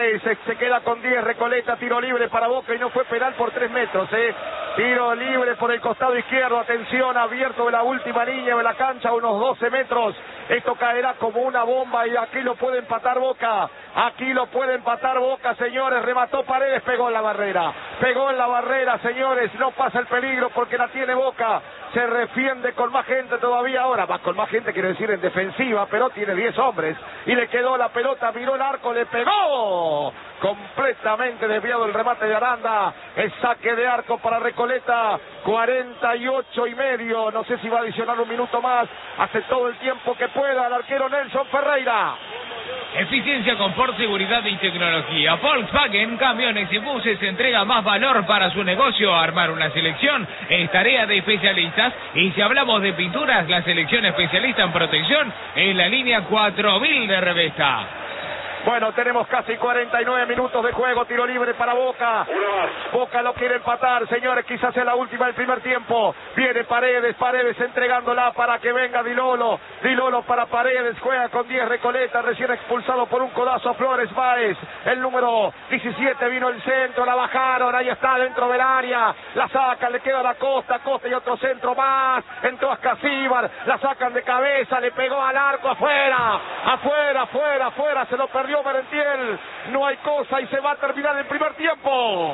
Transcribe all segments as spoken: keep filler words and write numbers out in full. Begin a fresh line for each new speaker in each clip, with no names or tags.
Se, se queda con diez, Recoleta, tiro libre para Boca y no fue penal por tres metros, eh. Tiro libre por el costado izquierdo, atención, abierto de la última línea de la cancha, unos doce metros. Esto caerá como una bomba y aquí lo puede empatar Boca. Aquí lo puede empatar Boca, señores. Remató Paredes, pegó en la barrera. Pegó en la barrera, señores. No pasa el peligro porque la tiene Boca. Se defiende con más gente todavía ahora. Más con más gente quiere decir en defensiva, pero tiene diez hombres. Y le quedó la pelota, miró el arco, le pegó. Completamente desviado el remate de Aranda. El saque de arco para Recoleta. cuarenta y ocho y medio. No sé si va a adicionar un minuto más. Hace todo el tiempo que pueda el arquero Nelson Ferreira.
Eficiencia, confort, seguridad y tecnología. Volkswagen Camiones y Buses entrega más valor para su negocio. Armar una selección es tarea de especialistas. Y si hablamos de pinturas, la selección especialista en protección es la línea cuatro mil de Revesta.
Bueno, tenemos casi cuarenta y nueve minutos de juego, tiro libre para Boca. Boca lo quiere empatar, señores, quizás es la última del primer tiempo. Viene Paredes, Paredes entregándola para que venga Di Lolo. Di Lolo para Paredes, juega con diez, Recoleta, recién expulsado por un codazo a Flores Báez. El número diecisiete vino el centro, la bajaron, ahí está dentro del área. La sacan, le queda la Costa, Costa y otro centro más. Entró Ascasíbar, la sacan de cabeza, le pegó al arco, afuera, afuera, afuera, afuera, se lo perdió Merentiel, no hay cosa y se va a terminar el primer tiempo.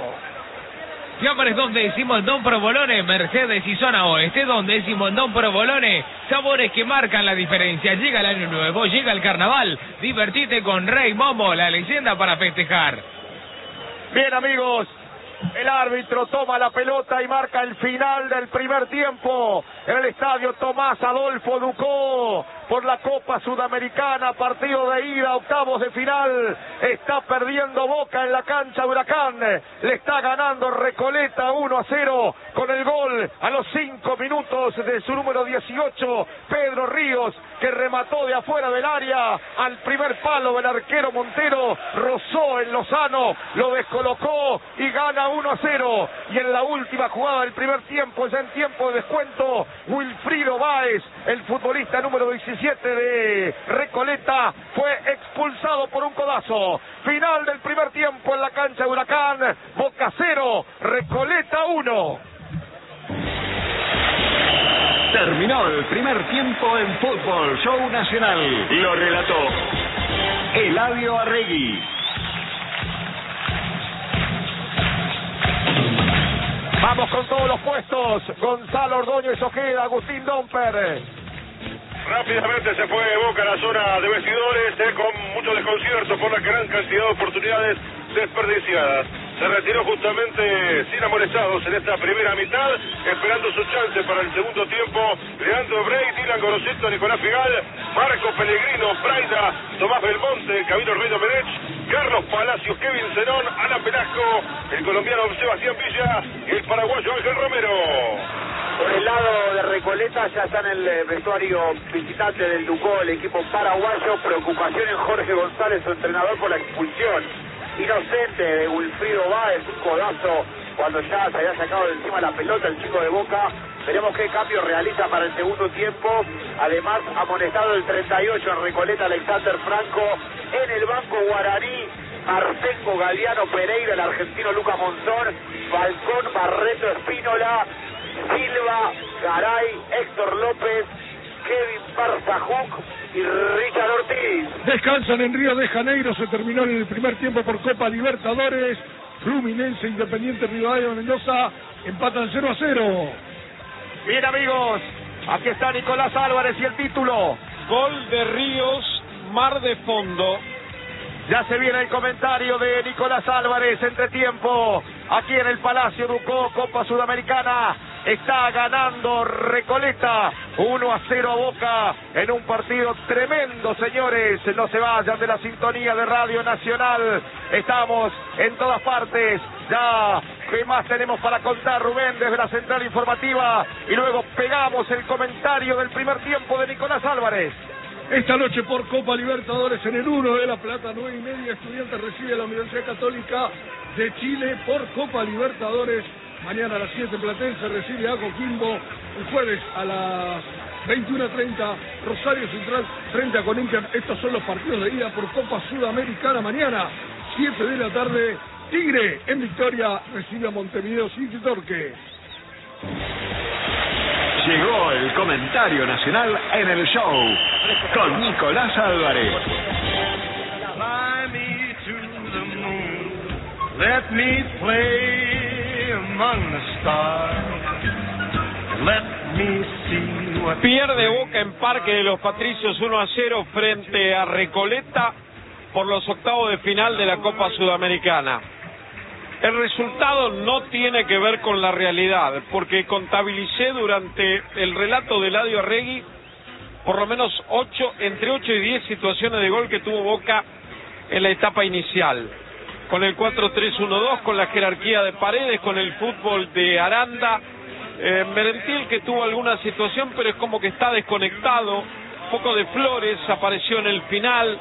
Fiambres donde Simondón Provolone, Mercedes y zona oeste, donde Simondón Provolone, sabores que marcan la diferencia. Llega el año nuevo, llega el carnaval, divertite con Rey Momo, la leyenda para festejar.
Bien, amigos, el árbitro toma la pelota y marca el final del primer tiempo en el estadio Tomás Adolfo Ducó por la Copa Sudamericana, partido de ida, octavos de final. Está perdiendo Boca en la cancha de Huracán, le está ganando Recoleta uno a cero con el gol a los cinco minutos de su número dieciocho, Pedro Ríos, que remató de afuera del área al primer palo del arquero Montero, rozó en Lozano, lo descolocó y gana uno a cero. Y en la última jugada del primer tiempo, ya en tiempo de descuento, Wilfrido Báez, el futbolista número diecisiete de Recoleta, fue expulsado por un codazo. Final del primer tiempo en la cancha de Huracán, Boca cero, Recoleta uno.
Terminó el primer tiempo en Fútbol Show Nacional. Lo relató Eladio Arregui.
Vamos con todos los puestos. Gonzalo Ordóñez Ojeda, Agustín Domper.
Rápidamente se fue Boca a la zona de vestidores, eh, con mucho desconcierto por la gran cantidad de oportunidades desperdiciadas. Se retiró justamente sin amonestados en esta primera mitad, esperando su chance para el segundo tiempo. Leandro Brey, Dylan Gorosetto, Nicolás Figal, Marco Pellegrino, Braida, Tomás Belmonte, Camilo Ruido Menech, Carlos Palacios, Kevin Zenón, Ana Pelasco, el colombiano Sebastián Villa y el paraguayo Ángel Romero.
Por el lado de Recoleta ya está en el vestuario visitante del Ducó, el equipo paraguayo. Preocupación en Jorge González, su entrenador, por la expulsión inocente de Wilfrido Báez, un codazo cuando ya se había sacado de encima la pelota el chico de Boca. Veremos qué cambio realiza para el segundo tiempo. Además, amonestado el treinta y ocho en Recoleta, Alexander Franco. En el banco guaraní, Arsengo, Galeano, Pereira, el argentino Lucas Monzón, Falcón, Barreto, Espínola, Silva, Garay, Héctor López, Kevin Barzajuk y Richard Ortiz.
Descansan en Río de Janeiro, se terminó en el primer tiempo por Copa Libertadores. Fluminense, Independiente, Rivadavia, Mendoza empatan cero a cero.
Bien, amigos, aquí está Nicolás Álvarez y el título.
Gol de Ríos, Mar de Fondo.
Ya se viene el comentario de Nicolás Álvarez, entretiempo, aquí en el Palacio Ducó, Copa Sudamericana. Está ganando Recoleta uno a cero a Boca en un partido tremendo, señores. No se vayan de la sintonía de Radio Nacional. Estamos en todas partes. Ya, ¿qué más tenemos para contar, Rubén, desde la central informativa? Y luego pegamos el comentario del primer tiempo de Nicolás Álvarez.
Esta noche por Copa Libertadores en el uno de La Plata, nueve y media, Estudiantes recibe a la Universidad Católica de Chile por Copa Libertadores. Mañana a las siete Platense recibe a Coquimbo. El jueves a las veintiuna treinta Rosario Central frente a Corinthians. Estos son los partidos de ida por Copa Sudamericana. Mañana siete de la tarde, Tigre en Victoria recibe a Montevideo City Torque.
Llegó el comentario nacional en el show con Nicolás Álvarez.
Fly me to the moon, let me play among the stars, let me see what...
Pierde Boca en Parque de los Patricios uno a cero frente a Recoleta por los octavos de final de la Copa Sudamericana. El resultado no tiene que ver con la realidad, porque contabilicé durante el relato de Eladio Arregui por lo menos ocho, entre ocho y diez situaciones de gol que tuvo Boca en la etapa inicial. Con el cuatro tres uno dos, con la jerarquía de Paredes, con el fútbol de Aranda, eh, Merentiel que tuvo alguna situación, pero es como que está desconectado. Un poco de Flores apareció en el final.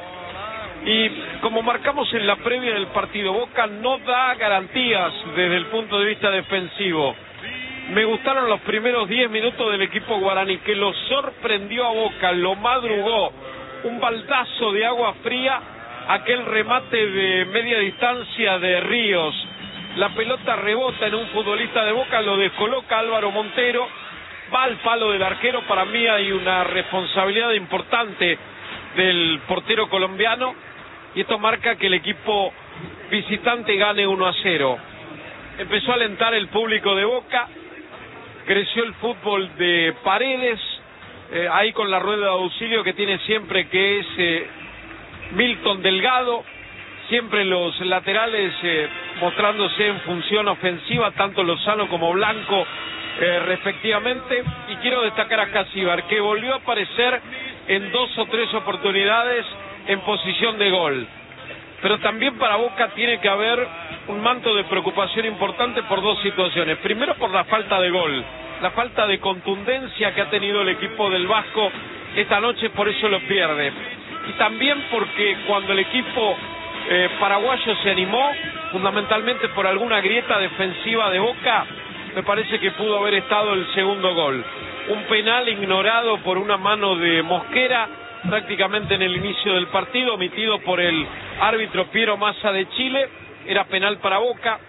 Y como marcamos en la previa del partido, Boca no da garantías desde el punto de vista defensivo. Me gustaron los primeros diez minutos del equipo guaraní, que lo sorprendió a Boca, lo madrugó, un baldazo de agua fría, aquel remate de media distancia de Ríos. La pelota rebota en un futbolista de Boca, lo descoloca Álvaro Montero, va al palo del arquero. Para mí hay una responsabilidad importante del portero colombiano, y esto marca que el equipo visitante gane uno a cero. Empezó a alentar el público de Boca, creció el fútbol de Paredes, eh, ahí con la rueda de auxilio que tiene siempre, que es eh, Milton Delgado, siempre los laterales eh, mostrándose en función ofensiva, tanto Lozano como Blanco eh, respectivamente. Y quiero destacar a Casíbar, que volvió a aparecer en dos o tres oportunidades en posición de gol. Pero también para Boca tiene que haber un manto de preocupación importante por dos situaciones. Primero, por la falta de gol, la falta de contundencia que ha tenido el equipo del Vasco esta noche, por eso lo pierde. Y también porque cuando el equipo eh, paraguayo se animó, fundamentalmente por alguna grieta defensiva de Boca, me parece que pudo haber estado el segundo gol. Un penal ignorado por una mano de Mosquera prácticamente en el inicio del partido, omitido por el árbitro Piero Massa de Chile. Era penal para Boca.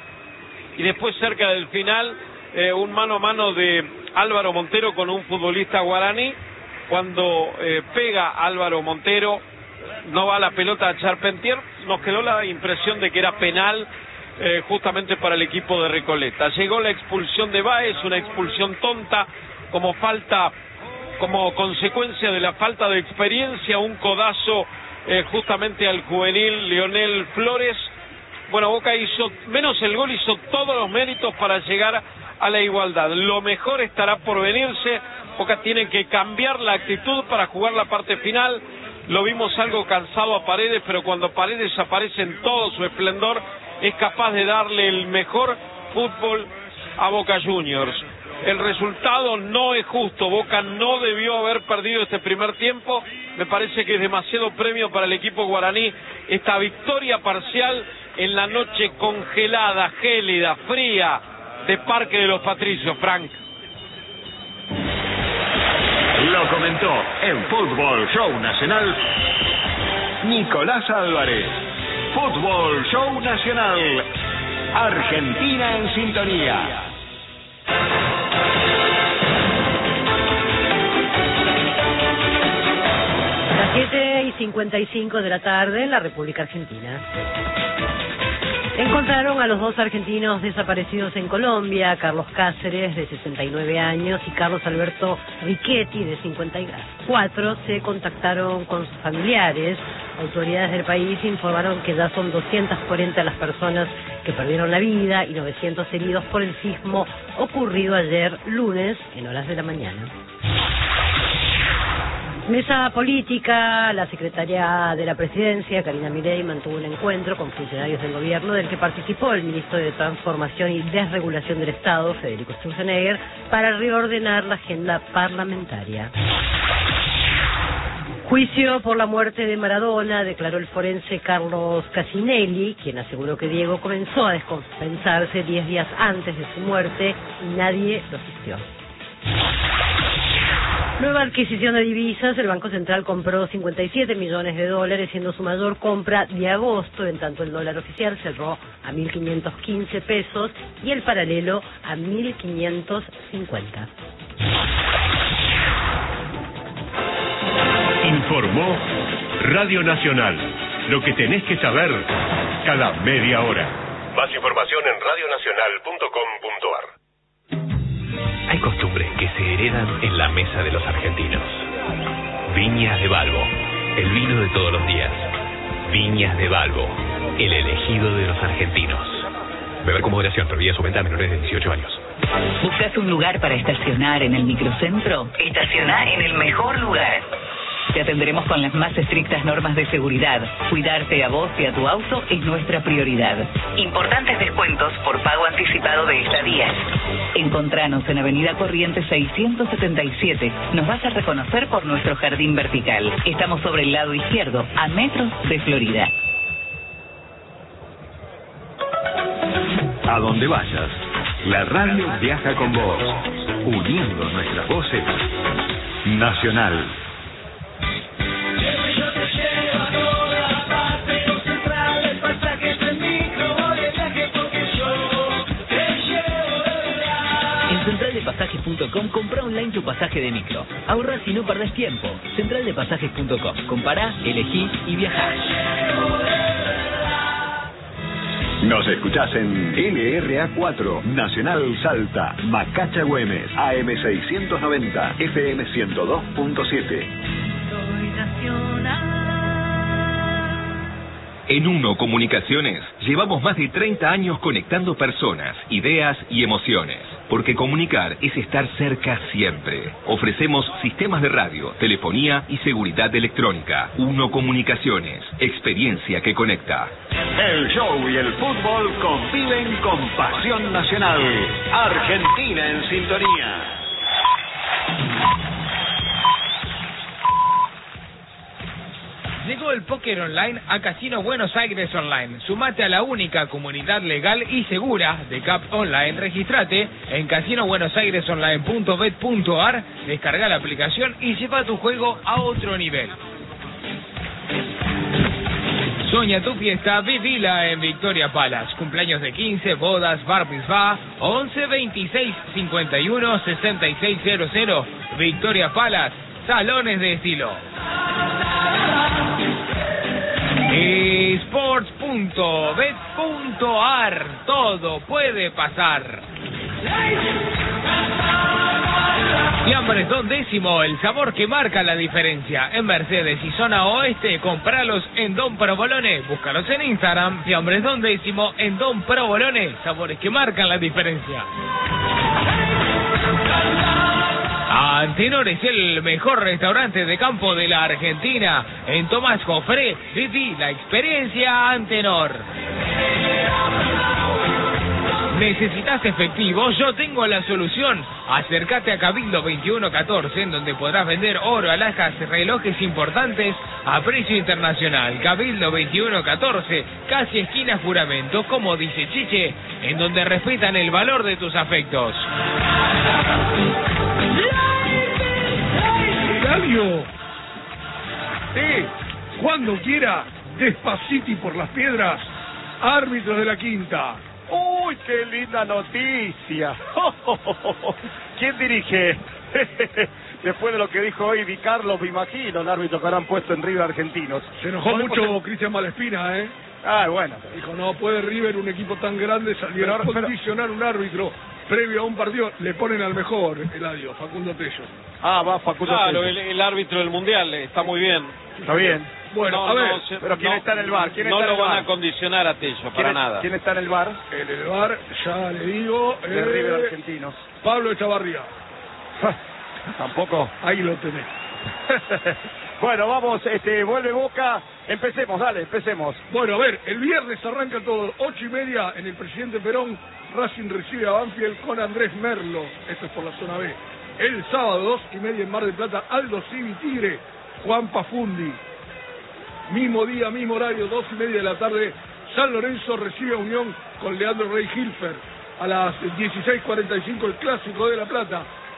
Y después, cerca del final, eh, un mano a mano de Álvaro Montero con un futbolista guaraní. Cuando eh, pega Álvaro Montero, no va la pelota a Charpentier. Nos quedó la impresión de que era penal eh, justamente para el equipo de Recoleta. Llegó la expulsión de Báez, una expulsión tonta, como falta, como consecuencia de la falta de experiencia, un codazo eh, justamente al juvenil Leonel Flores. Bueno, Boca hizo, menos el gol, hizo todos los méritos para llegar a la igualdad. Lo mejor estará por venirse. Boca tiene que cambiar la actitud para jugar la parte final. Lo vimos algo cansado a Paredes, pero cuando Paredes aparece en todo su esplendor, es capaz de darle el mejor fútbol a Boca Juniors. El resultado no es justo. Boca no debió haber perdido este primer tiempo. Me parece que es demasiado premio para el equipo guaraní esta victoria parcial en la noche congelada, gélida, fría de Parque de los Patricios, Frank.
Lo comentó en Fútbol Show Nacional Nicolás Álvarez. Fútbol Show Nacional. Argentina en sintonía.
Las siete y cincuenta y cinco de la tarde en la República Argentina. Encontraron a los dos argentinos desaparecidos en Colombia, Carlos Cáceres, de sesenta y nueve años, y Carlos Alberto Riquetti, de cincuenta y cuatro. Se contactaron con sus familiares. Autoridades del país informaron que ya son doscientas cuarenta las personas que perdieron la vida y novecientos heridos por el sismo ocurrido ayer lunes en horas de la mañana. Mesa política. La secretaria de la Presidencia, Karina Milei, mantuvo un encuentro con funcionarios del gobierno del que participó el ministro de Transformación y Desregulación del Estado, Federico Sturzenegger, para reordenar la agenda parlamentaria. Juicio por la muerte de Maradona, declaró el forense Carlos Casinelli, quien aseguró que Diego comenzó a descompensarse diez días antes de su muerte y nadie lo asistió. Nueva adquisición de divisas. El Banco Central compró cincuenta y siete millones de dólares, siendo su mayor compra de agosto, en tanto el dólar oficial cerró a mil quinientos quince pesos y el paralelo a mil quinientos cincuenta.
Informó Radio Nacional. Lo que tenés que saber cada media hora. Más información en radio nacional punto com punto a r.
Hay costumbres que se heredan en la mesa de los argentinos. Viñas de Balbo, el vino de todos los días. Viñas de Balbo, el elegido de los argentinos. Beber con moderación, prohibida su venta a menores de dieciocho años.
¿Buscas un lugar para estacionar en el microcentro? Estaciona en el mejor lugar. Te atenderemos con las más estrictas normas de seguridad. Cuidarte a vos y a tu auto es nuestra prioridad. Importantes descuentos por pago anticipado de estadías. Encontranos en Avenida Corrientes seiscientos setenta y siete. Nos vas a reconocer por nuestro jardín vertical. Estamos sobre el lado izquierdo, a metros de Florida.
A donde vayas, la radio viaja con vos, uniendo nuestras voces. Nacional.
En central de pasajes punto com compra online tu pasaje de micro. Ahorra si no perdés tiempo. central de pasajes punto com. Compará, elegí y viajá.
Nos escuchás en L R A cuatro, Nacional Salta, Macacha Güemes, A M seiscientos noventa, F M ciento dos punto siete.
Soy nacional.
En Uno Comunicaciones llevamos más de treinta años conectando personas, ideas y emociones. Porque comunicar es estar cerca siempre. Ofrecemos sistemas de radio, telefonía y seguridad electrónica. Uno Comunicaciones, experiencia que conecta.
El show y el fútbol conviven con pasión nacional. Argentina en sintonía.
Llegó el póker online a Casino Buenos Aires Online. Sumate a la única comunidad legal y segura de C A P Online. Registrate en casino buenos aires online punto bet punto a r, descarga la aplicación y lleva tu juego a otro nivel. Soña tu fiesta, vivila en Victoria Palace. Cumpleaños de quince, bodas, bar mitzvah, once veintiséis cincuenta y uno sesenta y seis cero cero. Victoria Palace, salones de estilo. Sports punto bet punto a r, todo puede pasar. Fiambres Don Décimo, el sabor que marca la diferencia. En Mercedes y zona oeste, compralos en Don Provolone. Búscalos en Instagram, Fiambres Don Décimo en Don Provolone, sabores que marcan la diferencia. Antenor es el mejor restaurante de campo de la Argentina. En Tomás Jofré, viví la experiencia Antenor. ¿Necesitas efectivo? Yo tengo la solución. Acércate a Cabildo veintiuno catorce, en donde podrás vender oro, alhajas, relojes importantes a precio internacional. Cabildo veintiuno catorce, casi esquina Juramento, como dice Chiche, en donde respetan el valor de tus afectos.
Eladio. Sí, cuando quiera, Despaciti por las Piedras, árbitros de la quinta.
¡Uy, qué linda noticia! ¿Quién dirige? Después de lo que dijo hoy Di Carlos, me imagino, el árbitro que habrán puesto en River Argentinos.
Se enojó mucho Cristian Malespina, ¿eh?
Ah, bueno.
Dijo, no puede River, un equipo tan grande, salir a condicionar un árbitro previo a un partido. Le ponen al mejor, Eladio, Facundo Tello.
Ah, va Facundo
Claro,
Tello.
el, el árbitro del Mundial está muy bien.
Está bien.
Bueno,
No,
a ver,
no, se-
pero ¿quién
no,
está en el bar? ¿Quién
no
está en
lo
el
van
bar?
a condicionar a Tello,
¿Quién
para
es-
nada.
¿Quién está en el bar?
en el bar, ya le digo,
De
eh,
River Argentinos.
Pablo Echavarría.
Tampoco.
Ahí lo tenés.
Bueno, vamos, este, vuelve Boca. Empecemos, dale, empecemos.
Bueno, a ver, el viernes arranca todo, ocho y media en el Presidente Perón. Racing recibe a Banfield con Andrés Merlo, esto es por la zona B. El sábado, dos y media en Mar del Plata, Aldo Civi Tigre, Juan Pafundi. Mismo día, mismo horario, dos y media de la tarde, San Lorenzo recibe a Unión con Leandro Rey Hilfer. A las dieciséis cuarenta y cinco el Clásico de La Plata,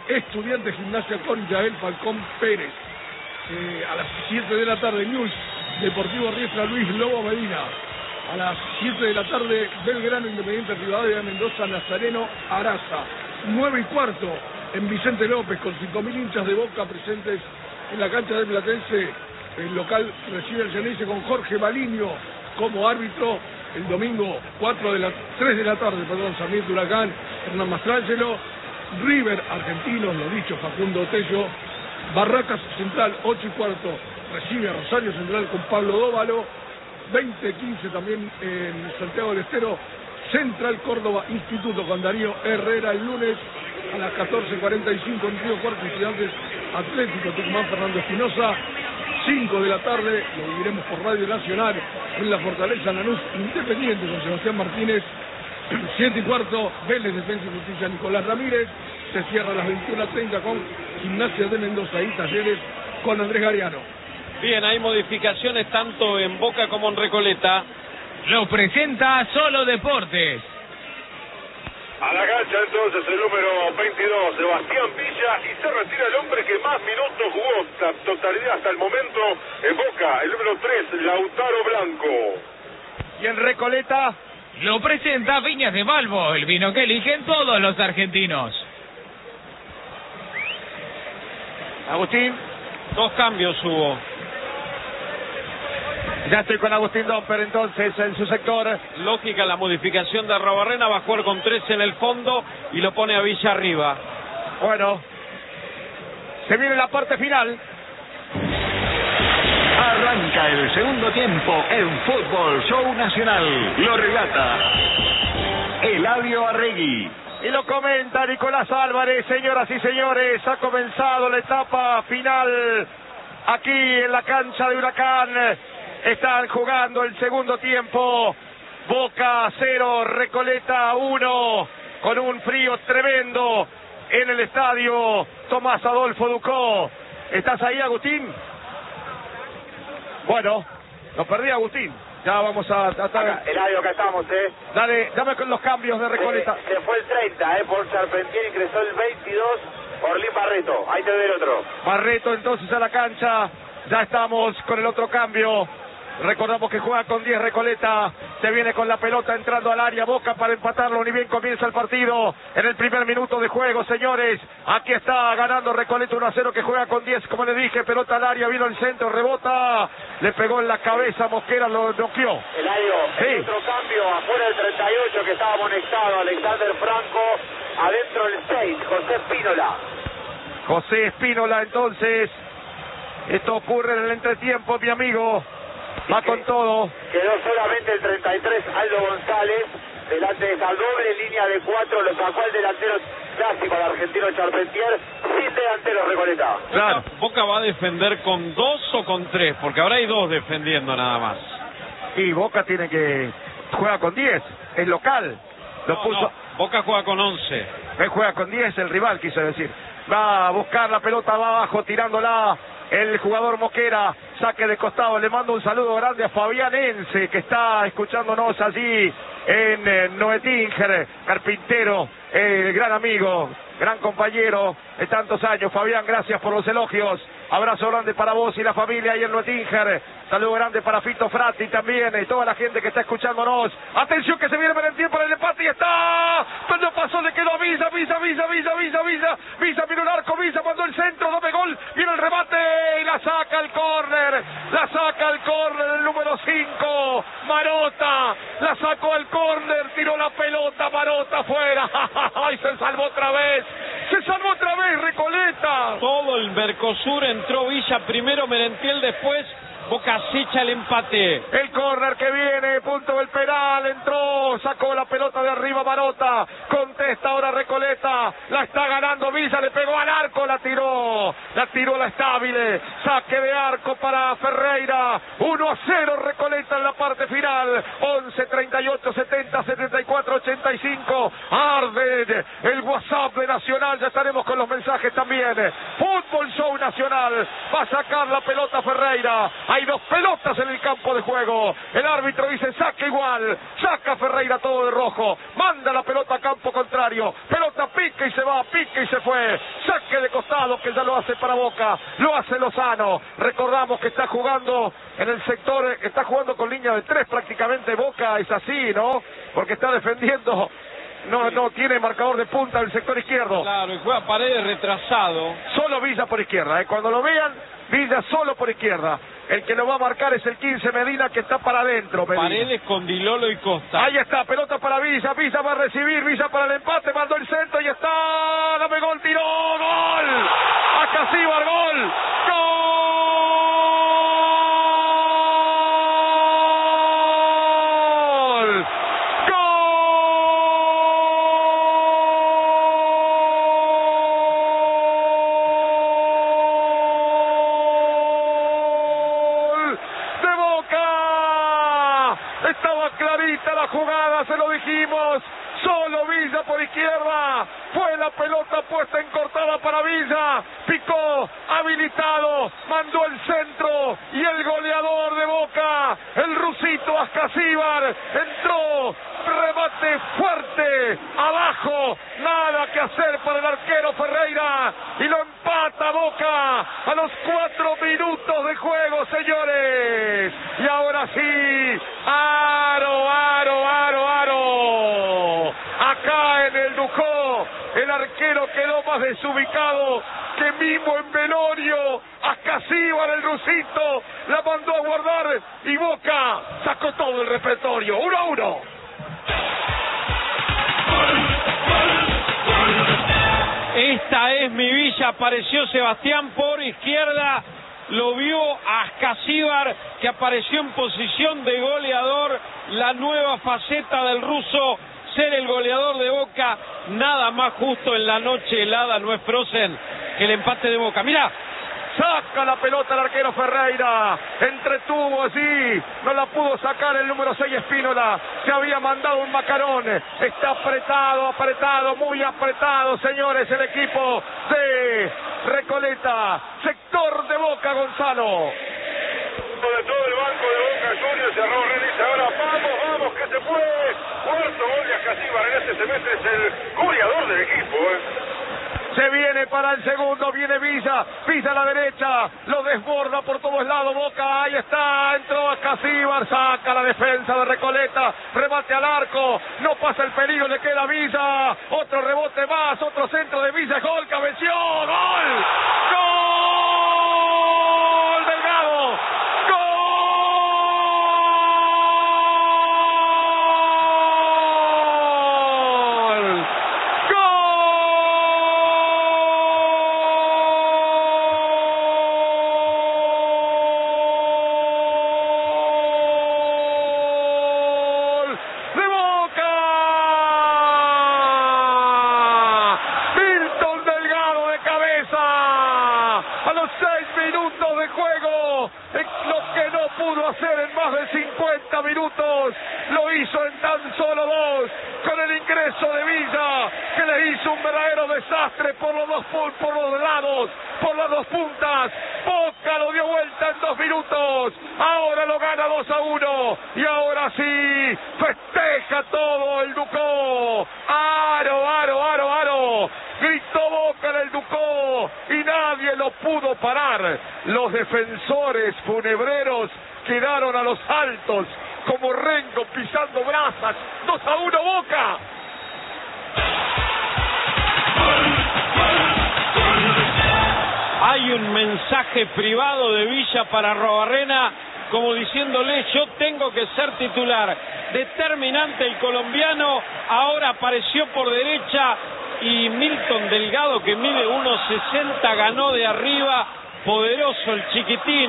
Estudiantes Gimnasia con Yael Falcón Pérez. Eh, a las siete de la tarde, News Deportivo Riestra Luis Lobo Medina. A las siete de la tarde, Belgrano Independiente Rivadavia de Mendoza, Nazareno Araza. nueve y cuarto en Vicente López, con cinco mil hinchas de Boca presentes en la cancha del Platense. El local recibe el Geneise con Jorge Baliño como árbitro. El domingo, cuatro de la, tres de la tarde, perdón, Sarmiento Huracán, Hernán Mastrangelo. River Argentinos, lo dicho, Facundo Tello. Barracas Central, ocho y cuarto, recibe a Rosario Central con Pablo Dóvalo. veinte quince también en Santiago del Estero, Central Córdoba Instituto con Darío Herrera. El lunes a las catorce cuarenta y cinco en Río Cuarto, Estudiantes Atlético Tucumán, Fernando Espinosa. cinco de la tarde, lo viviremos por Radio Nacional en la Fortaleza Lanús Independiente con Sebastián Martínez. siete y cuarto, Vélez Defensa y Justicia Nicolás Ramírez. Se cierra a las veintiuna treinta con Gimnasia de Mendoza y Talleres con Andrés Gariano.
Bien, hay modificaciones tanto en Boca como en Recoleta.
Lo presenta Solo Deportes.
A la cancha entonces el número veintidós, Sebastián Villa, y se retira el hombre que más minutos jugó, la totalidad hasta el momento en Boca, el número tres, Lautaro Blanco.
Y en Recoleta
lo presenta Viñas de Balbo, el vino que eligen todos los argentinos.
Agustín.
Dos cambios hubo.
Ya estoy con Agustín Domper entonces en su sector.
Lógica la modificación de Arrobarrena, va a jugar con tres en el fondo y lo pone a Villa arriba.
Bueno, se viene la parte final.
Arranca el segundo tiempo en Fútbol Show Nacional. Lo relata Eladio Arregui.
Y lo comenta Nicolás Álvarez. Señoras y señores, ha comenzado la etapa final aquí en la cancha de Huracán. Están jugando el segundo tiempo. Boca cero, Recoleta uno, con un frío tremendo en el estadio Tomás Adolfo Ducó. ¿Estás ahí, Agustín? Bueno, lo perdí, Agustín. Ya vamos a tratar.
Eladio, acá estamos, ¿eh?
Dale, dame con los cambios de Recoleta.
Se, se fue el treinta, ¿eh? Por Charpentier, ingresó el veintidós, Orlín Barreto. Ahí te doy el otro.
Barreto entonces a la cancha. Ya estamos con el otro cambio. Recordamos que juega con diez Recoleta. Se viene con la pelota entrando al área. Boca para empatarlo. Ni bien comienza el partido. En el primer minuto de juego, señores. Aquí está ganando Recoleta uno a cero, que juega con diez. Como le dije, pelota al área. Vino el centro, rebota. Le pegó en la cabeza. Mosquera lo noqueó.
Eladio,
sí.
El otro cambio. Afuera el treinta y ocho que estaba amonestado. Alexander Franco. Adentro el seis. José Espínola.
José Espínola entonces. Esto ocurre en el entretiempo, mi amigo. Va con todo.
Quedó solamente el treinta y tres, Aldo González, delante de esa doble línea de cuatro, lo sacó el delantero clásico, el argentino Charpentier, sin delantero Recoleta.
Claro. Boca, Boca va a defender con dos o con tres, porque ahora hay dos defendiendo nada más.
Y Boca tiene que... juega con diez, es local. Lo
no,
puso...
no. Boca juega con once.
Él juega con diez, el rival, quiso decir. Va a buscar la pelota, va abajo, tirándola. El jugador Mosquera, saque de costado. Le mando un saludo grande a Fabián Ence, que está escuchándonos allí en eh, Noetinger, carpintero, el eh, gran amigo, gran compañero de tantos años. Fabián, gracias por los elogios. Abrazo grande para vos y la familia ahí en Noetinger. Saludo grande para Fito Fratti también y toda la gente que está escuchándonos. Atención que se viene Valentín para el empate y está. Pero pasó, le quedó Visa, Visa, Visa, Visa, Visa, Visa. Visa miró el arco, Visa mandó el centro, doble gol. Viene el remate y la saca el córner. La saca el córner el número cinco. Marota. La sacó al córner, tiró la pelota, Marota afuera. ¡Ay, se salvó otra vez! ¡Se salvó otra vez Recoleta!
Todo el Mercosur entró Villa primero, Merentiel después. Boca acecha el empate.
El córner que viene, punto del penal, entró, sacó la pelota de arriba Marota, contesta ahora Recoleta, la está ganando Villa, le pegó al arco, la tiró, la tiró la Estable, saque de arco para Ferreira, uno a cero Recoleta en la parte final, once, treinta y ocho, setenta, setenta y cuatro, ochenta y cinco, arde el WhatsApp de Nacional, ya estaremos con los mensajes también. Fútbol Show Nacional, va a sacar la pelota Ferreira. Hay dos pelotas en el campo de juego. El árbitro dice saca igual. Saca Ferreira. Ferreira todo de rojo. Manda la pelota a campo contrario. Pelota pique y se va, pique y se fue. Saque de costado que ya lo hace para Boca. Lo hace Lozano. Recordamos que está jugando en el sector, está jugando con línea de tres prácticamente. Boca es así, ¿no? Porque está defendiendo. No, no tiene marcador de punta del sector izquierdo.
Claro, y juega Paredes retrasado.
Solo Villa por izquierda, ¿eh? Cuando lo vean, Villa solo por izquierda. El que lo va a marcar es el quince Medina, que está para adentro. Medina.
Paredes con Dilolo y Costa.
Ahí está, pelota para Villa. Villa va a recibir, Villa para el empate, mandó el centro y está. Dame gol, tiró, gol. Acasíbar, gol. Gol. La jugada, se lo dijimos, solo Villa por izquierda, fue la pelota puesta en cortada para Villa, picó, habilitado, mandó el centro y el goleador de Boca, el rusito Ascasíbar, entró, remate fuerte, abajo, nada que hacer para el arquero Ferreira y lo empata Boca a los cuatro minutos de juego, señores. Y ahora sí, aro, aro, aro, aro. Acá en el Ducó, el arquero quedó más desubicado que Mimo en velorio. Ascasíbar, el rusito, la mandó a guardar y Boca sacó todo el repertorio. Uno a uno.
Esta es mi Villa, apareció Sebastián por izquierda, lo vio Ascasíbar, que apareció en posición de goleador, la nueva faceta del ruso, ser el goleador de Boca. Nada más justo en la noche helada, no es Frozen, que el empate de Boca. Mirá,
saca la pelota el arquero Ferreira, entretuvo así, no la pudo sacar el número seis Espínola, se había mandado un macarón, está apretado, apretado, muy apretado, señores, el equipo de Recoleta, sector de Boca, Gonzalo.
De todo el banco de Boca Juniors, cerró Renis, ahora vamos, vamos, que se puede. Cuarto gol de Ascasíbar en este semestre, es el goleador del equipo, ¿eh?
Se viene para el segundo, viene Villa, Villa a la derecha, lo desborda por todos lados, Boca, ahí está, entró Ascasíbar, saca la defensa de Recoleta, remate al arco, no pasa el peligro, le queda Villa, otro rebote más, otro centro de Villa, gol, cabeció, gol, gol, Delgado, hacer en más de cincuenta minutos, lo hizo en tan solo dos, con el ingreso de Villa, que le hizo un verdadero desastre por los dos por los lados, por las dos puntas. Boca lo dio vuelta en dos minutos, ahora lo gana dos a uno, y ahora sí, festeja todo el Ducó. Aro, aro, aro, aro, gritó Boca en el Ducó, y nadie lo pudo parar. Los defensores funebreros quedaron a los altos, como Rengo pisando brasas. Dos a uno Boca.
Hay un mensaje privado de Villa para Arrobarrena, como diciéndole: yo tengo que ser titular. Determinante el colombiano, ahora apareció por derecha, y Milton Delgado, que mide uno sesenta, ganó de arriba. Poderoso el chiquitín.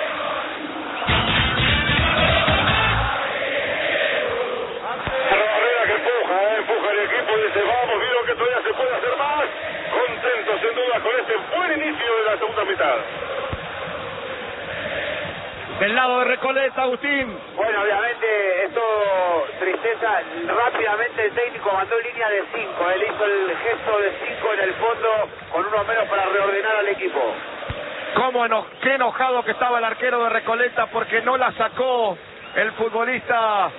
Empuja el equipo, dice vamos, vieron que todavía se puede hacer más. Contento sin duda con este buen inicio de la segunda mitad.
Del lado de Recoleta, Agustín.
Bueno, obviamente esto tristeza. Rápidamente el técnico mandó línea de cinco. Él hizo el gesto de cinco en el fondo, con uno menos para reordenar al equipo.
Cómo eno qué enojado que estaba el arquero de Recoleta porque no la sacó el futbolista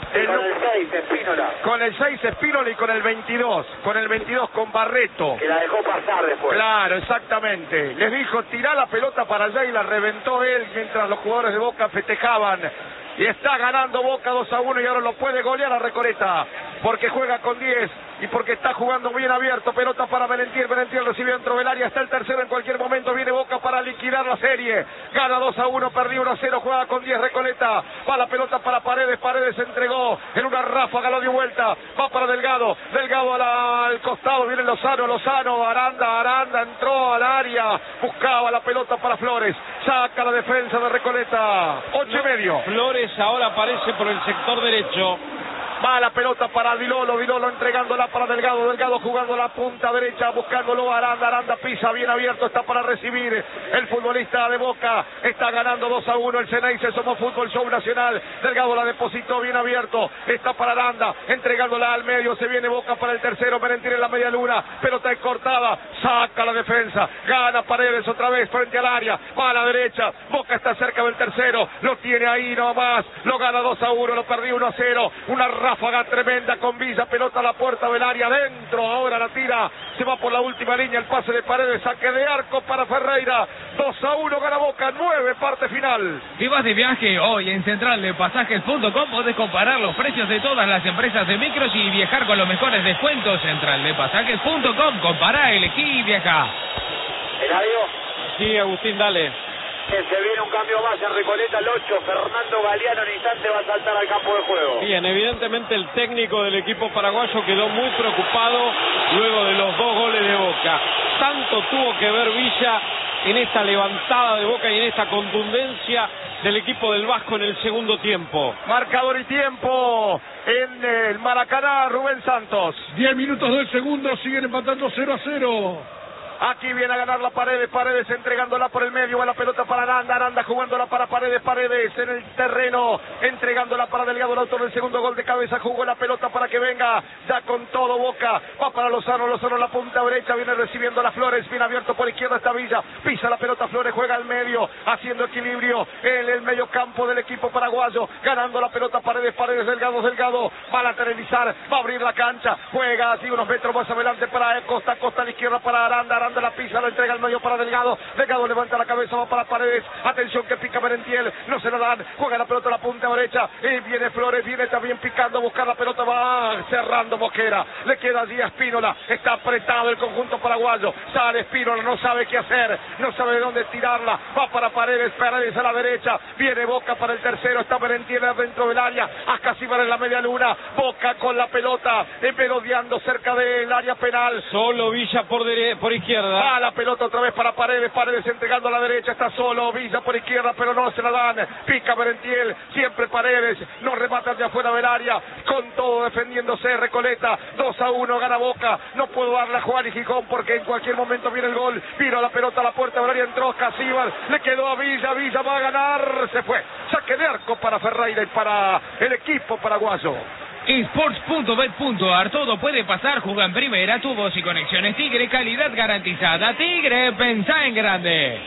El, con el seis, Espínola.
Con el seis, Espínola, y con el veintidós. Con el veintidós, con Barreto.
Que la dejó pasar después.
Claro, exactamente. Les dijo, tirá la pelota para allá y la reventó él mientras los jugadores de Boca festejaban. Y está ganando Boca dos a uno y ahora lo puede golear a Recoleta. Porque juega con diez y porque está jugando bien abierto. Pelota para Merentiel. Merentiel recibe dentro del área. Está el tercero en cualquier momento. Viene Boca para liquidar la serie. Gana dos a uno. Perdió uno a cero. Juega con diez Recoleta. Va la pelota para Paredes. Paredes se entregó en una ráfaga. Lo dio vuelta. Va para Delgado. Delgado a la, al costado. Viene Lozano. Lozano. Aranda. Aranda entró al área. Buscaba la pelota para Flores. Saca la defensa de Recoleta. Ocho y medio.
Flores ahora aparece por el sector derecho.
Va la pelota para Dilolo, Dilolo entregándola para Delgado, Delgado jugando la punta derecha, buscándolo Aranda, Aranda pisa bien abierto, está para recibir el futbolista de Boca, está ganando dos a uno el Ceneice, Somos Fútbol Show Nacional. Delgado la depositó bien abierto, está para Aranda, entregándola al medio, se viene Boca para el tercero, Merentiel en la media luna, pelota cortada, saca la defensa, gana Paredes otra vez frente al área, va a la derecha, Boca está cerca del tercero, lo tiene ahí nomás, lo gana dos a uno, lo perdió uno a cero, una ráfaga tremenda con Villa, pelota a la puerta del área, adentro, ahora la tira, se va por la última línea, el pase de Paredes, saque de arco para Ferreira, dos a uno gana Boca, nueve, parte final.
Si vas de viaje hoy en central de pasajes punto com podés comparar los precios de todas las empresas de micros y viajar con los mejores descuentos. central de pasajes punto com, compará, elegí y viajá.
Eladio.
Sí, Agustín, dale.
Se viene un cambio más en Recoleta, el ocho, Fernando Galeano en instante va a saltar al campo de juego.
Bien, evidentemente el técnico del equipo paraguayo quedó muy preocupado luego de los dos goles de Boca. Tanto tuvo que ver Villa en esta levantada de Boca y en esta contundencia del equipo del Vasco en el segundo tiempo.
Marcador y tiempo en el Maracaná, Rubén Santos.
Diez minutos del segundo, siguen empatando cero a cero.
Aquí viene a ganar la Paredes, Paredes entregándola por el medio, va la pelota para Aranda, Aranda jugándola para Paredes, Paredes en el terreno, entregándola para Delgado, el autor del segundo gol de cabeza, jugó la pelota para que venga, ya con todo Boca, va para Lozano, Lozano la punta derecha, viene recibiendo las Flores, bien abierto por izquierda esta Villa, pisa la pelota Flores, juega al medio, haciendo equilibrio en el medio campo del equipo paraguayo, ganando la pelota Paredes, Paredes, Delgado, Delgado, va a lateralizar, va a abrir la cancha, juega así unos metros más adelante para Costa, Costa a la izquierda para Aranda, Aranda la pisa, la entrega al medio para Delgado, Delgado levanta la cabeza, va para Paredes, atención que pica Merentiel, no se la dan, juega la pelota a la punta derecha, y viene Flores, viene también picando, buscar la pelota, va cerrando Mosquera, le queda allí a Espínola, está apretado el conjunto paraguayo, sale Espínola, no sabe qué hacer, no sabe de dónde tirarla, va para Paredes, Paredes a la derecha, viene Boca para el tercero, está Merentiel dentro del área, Ascasíbar en la media luna, Boca con la pelota, merodeando cerca del área penal,
solo Villa por, dere por izquierda.
Va la pelota otra vez para Paredes, Paredes entregando a la derecha, está solo, Villa por izquierda, pero no se la dan, pica Merentiel, siempre Paredes, no remata de afuera del área, con todo defendiéndose Recoleta, dos a uno gana Boca, no puedo darle a Juan y Gijón porque en cualquier momento viene el gol, vino la pelota a la puerta del área, entró Casíbar, le quedó a Villa, Villa va a ganar, se fue, saque de arco para Ferreira y para el equipo paraguayo.
Sports punto bet punto ar, todo puede pasar, juega en primera, tubos y conexiones Tigre, calidad garantizada. Tigre, pensá en grande.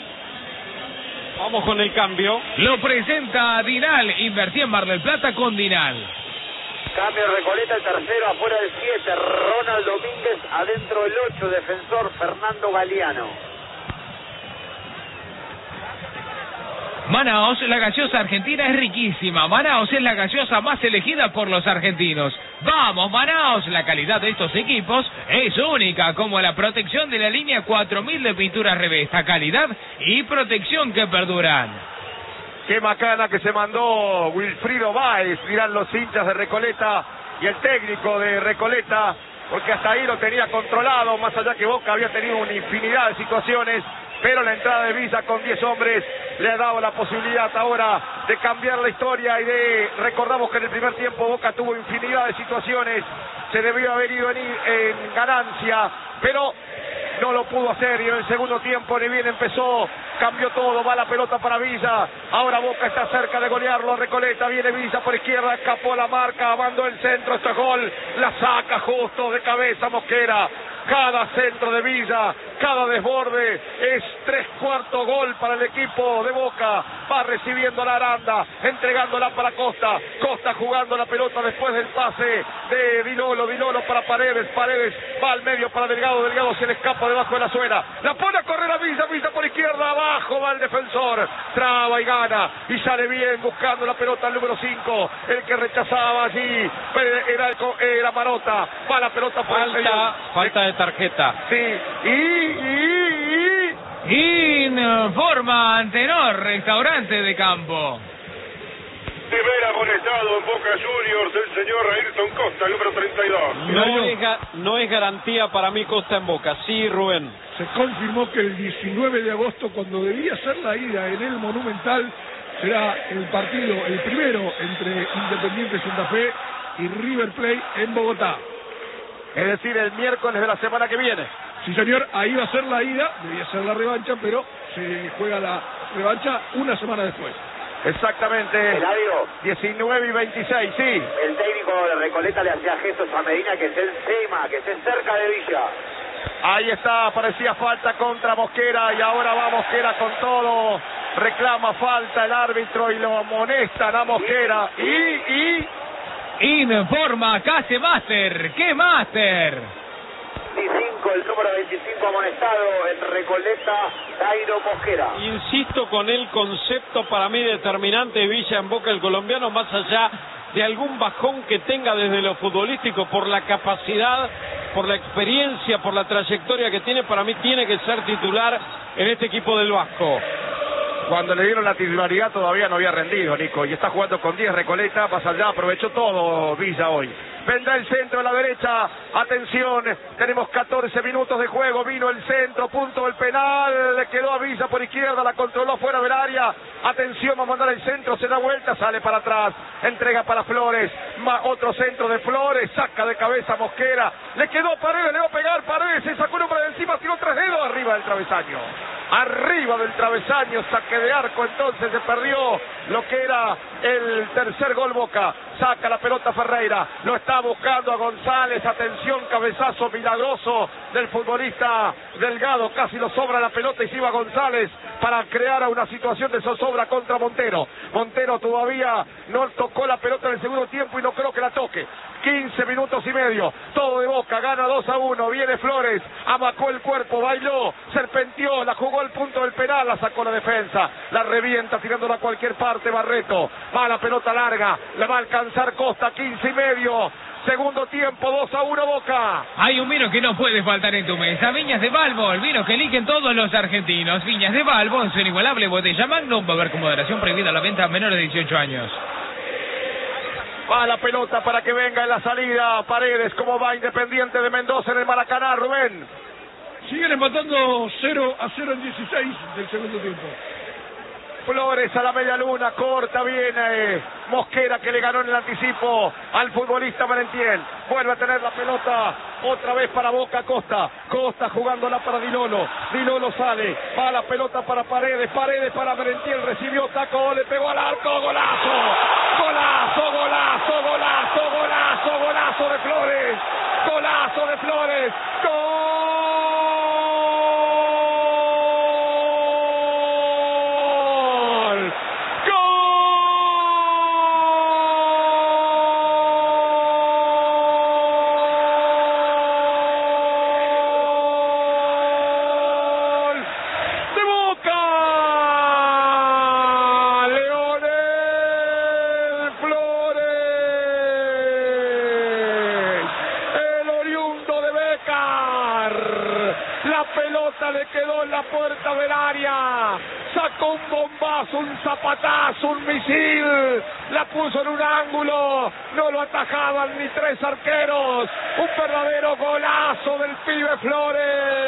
Vamos con el cambio.
Lo presenta Dinal, invertí en Mar del Plata con Dinal.
Cambio Recoleta, el tercero afuera del siete, Ronald Domínguez, adentro el ocho, defensor Fernando Galeano.
Manaos, la gaseosa argentina es riquísima. Manaos es la gaseosa más elegida por los argentinos. ¡Vamos, Manaos! La calidad de estos equipos es única, como la protección de la línea cuatro mil de pintura Revesta. Calidad y protección que perduran.
Qué macana que se mandó Wilfrido Báez, dirán los hinchas de Recoleta y el técnico de Recoleta, porque hasta ahí lo tenía controlado, más allá que Boca había tenido una infinidad de situaciones, pero la entrada de Villa con diez hombres le ha dado la posibilidad ahora de cambiar la historia y de, recordamos que en el primer tiempo Boca tuvo infinidad de situaciones, se debió haber ido en, en ganancia, pero no lo pudo hacer, y en el segundo tiempo ni bien empezó, cambió todo, va la pelota para Villa, ahora Boca está cerca de golearlo a Recoleta, viene Villa por izquierda, escapó la marca, mandó el centro, este gol, la saca justo de cabeza Mosquera, cada centro de Villa cada desborde es tres cuartos gol para el equipo de Boca. Va recibiendo la Aranda, entregándola para Costa, Costa jugando la pelota después del pase de Dinolo, Dinolo para Paredes, Paredes va al medio para Delgado, Delgado se le escapa debajo de la suela, la pone a correr a Villa, Villa por izquierda, abajo va el defensor, traba y gana, y sale bien buscando la pelota al número cinco, el que rechazaba allí era, era Marota, va la pelota por el medio.
Falta, falta de tarjeta.
Sí, y, y, y...
Informa Antenor, restaurante de campo.
Primer amonestado en Boca Juniors, el señor Ayrton Costa, el número treinta y dos.
No es, ga- no es garantía para mí Costa en Boca. Sí, Rubén.
Se confirmó que el diecinueve de agosto, cuando debía ser la ida en el Monumental, será el partido, el primero entre Independiente Santa Fe y River Plate en Bogotá.
Es decir, el miércoles de la semana que viene.
Sí, señor, ahí va a ser la ida, debía ser la revancha, pero se juega la revancha una semana después.
Exactamente.
Eladio.
diecinueve y veintiséis, sí.
El técnico de Recoleta le hacía gestos a Medina que esté encima, que esté cerca de Villa.
Ahí está, parecía falta contra Mosquera y ahora va Mosquera con todo. Reclama falta el árbitro y lo amonestan a Mosquera. Y, y...
Informa Case Master. ¿Qué Master?
veinticinco, el número veinticinco amonestado en Recoleta, Dairo Mosquera.
Insisto con el concepto para mí determinante de Villa en Boca, el colombiano, más allá de algún bajón que tenga desde lo futbolístico, por la capacidad, por la experiencia, por la trayectoria que tiene, para mí tiene que ser titular en este equipo del Vasco.
Cuando le dieron la titularidad todavía no había rendido, Nico, y está jugando con diez Recoleta, pasa allá, aprovechó todo Villa hoy. Vendrá el centro a la derecha, atención, tenemos catorce minutos de juego, vino el centro, punto del penal, le quedó a Villa por izquierda, la controló fuera del área, atención, va a mandar el centro, se da vuelta, sale para atrás, entrega para Flores, ma, otro centro de Flores, saca de cabeza Mosquera, le quedó Paredes, le va a pegar Paredes, se sacó un hombre de encima, tiró tres dedos arriba del travesaño. Arriba del travesaño, saque de arco, entonces se perdió lo que era el tercer gol Boca. Saca la pelota Ferreira, lo está buscando a González, atención, cabezazo milagroso del futbolista Delgado, casi lo sobra la pelota y se iba González para crear una situación de zozobra contra Montero. Montero todavía no tocó la pelota en el segundo tiempo y no creo que la toque. quince minutos y medio, todo de Boca, gana dos a uno, viene Flores, amacó el cuerpo, bailó, serpenteó, la jugó al punto del penal, la sacó la defensa, la revienta tirándola a cualquier parte Barreto, va la pelota larga, le va a alcanzar Costa, quince y medio, segundo tiempo, dos a uno Boca.
Hay un vino que no puede faltar en tu mesa, Viñas de Balbo, el vino que eligen todos los argentinos. Viñas de Balbo, en su inigualable botella Magnum, va a haber con moderación prohibida la venta a menores de dieciocho años.
Va la pelota para que venga en la salida Paredes. ¿Cómo va Independiente de Mendoza en el Maracaná, Rubén?
Siguen empatando cero a cero en dieciséis del segundo tiempo.
Flores a la media luna, corta, viene Mosquera que le ganó en el anticipo al futbolista Valentien. Vuelve a tener la pelota otra vez para Boca, Costa. Costa jugándola para Dinolo. Dinolo sale, va la pelota para Paredes. Paredes para Valentien, recibió taco, le pegó al arco, golazo. Golazo, golazo, golazo, golazo, golazo de Flores. Golazo de Flores. ¡Gol! Le quedó en la puerta del área, sacó un bombazo, un zapatazo, un misil, la puso en un ángulo, no lo atajaban ni tres arqueros, un verdadero golazo del pibe Flores.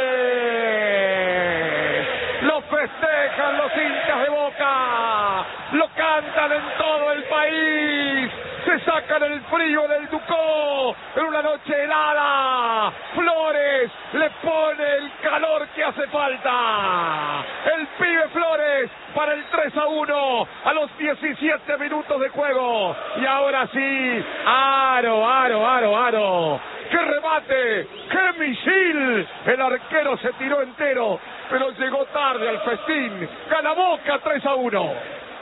Lo festejan los hinchas de Boca, lo cantan en todo el país, se sacan el frío del Ducó en una noche helada. Flores le pone el calor que hace falta. El pibe Flores para el tres a uno a los diecisiete minutos de juego. Y ahora sí, Aro, Aro, Aro, Aro. ¡Qué remate! ¡Qué misil! El arquero se tiró entero, pero llegó tarde al festín. Gana Boca tres a uno.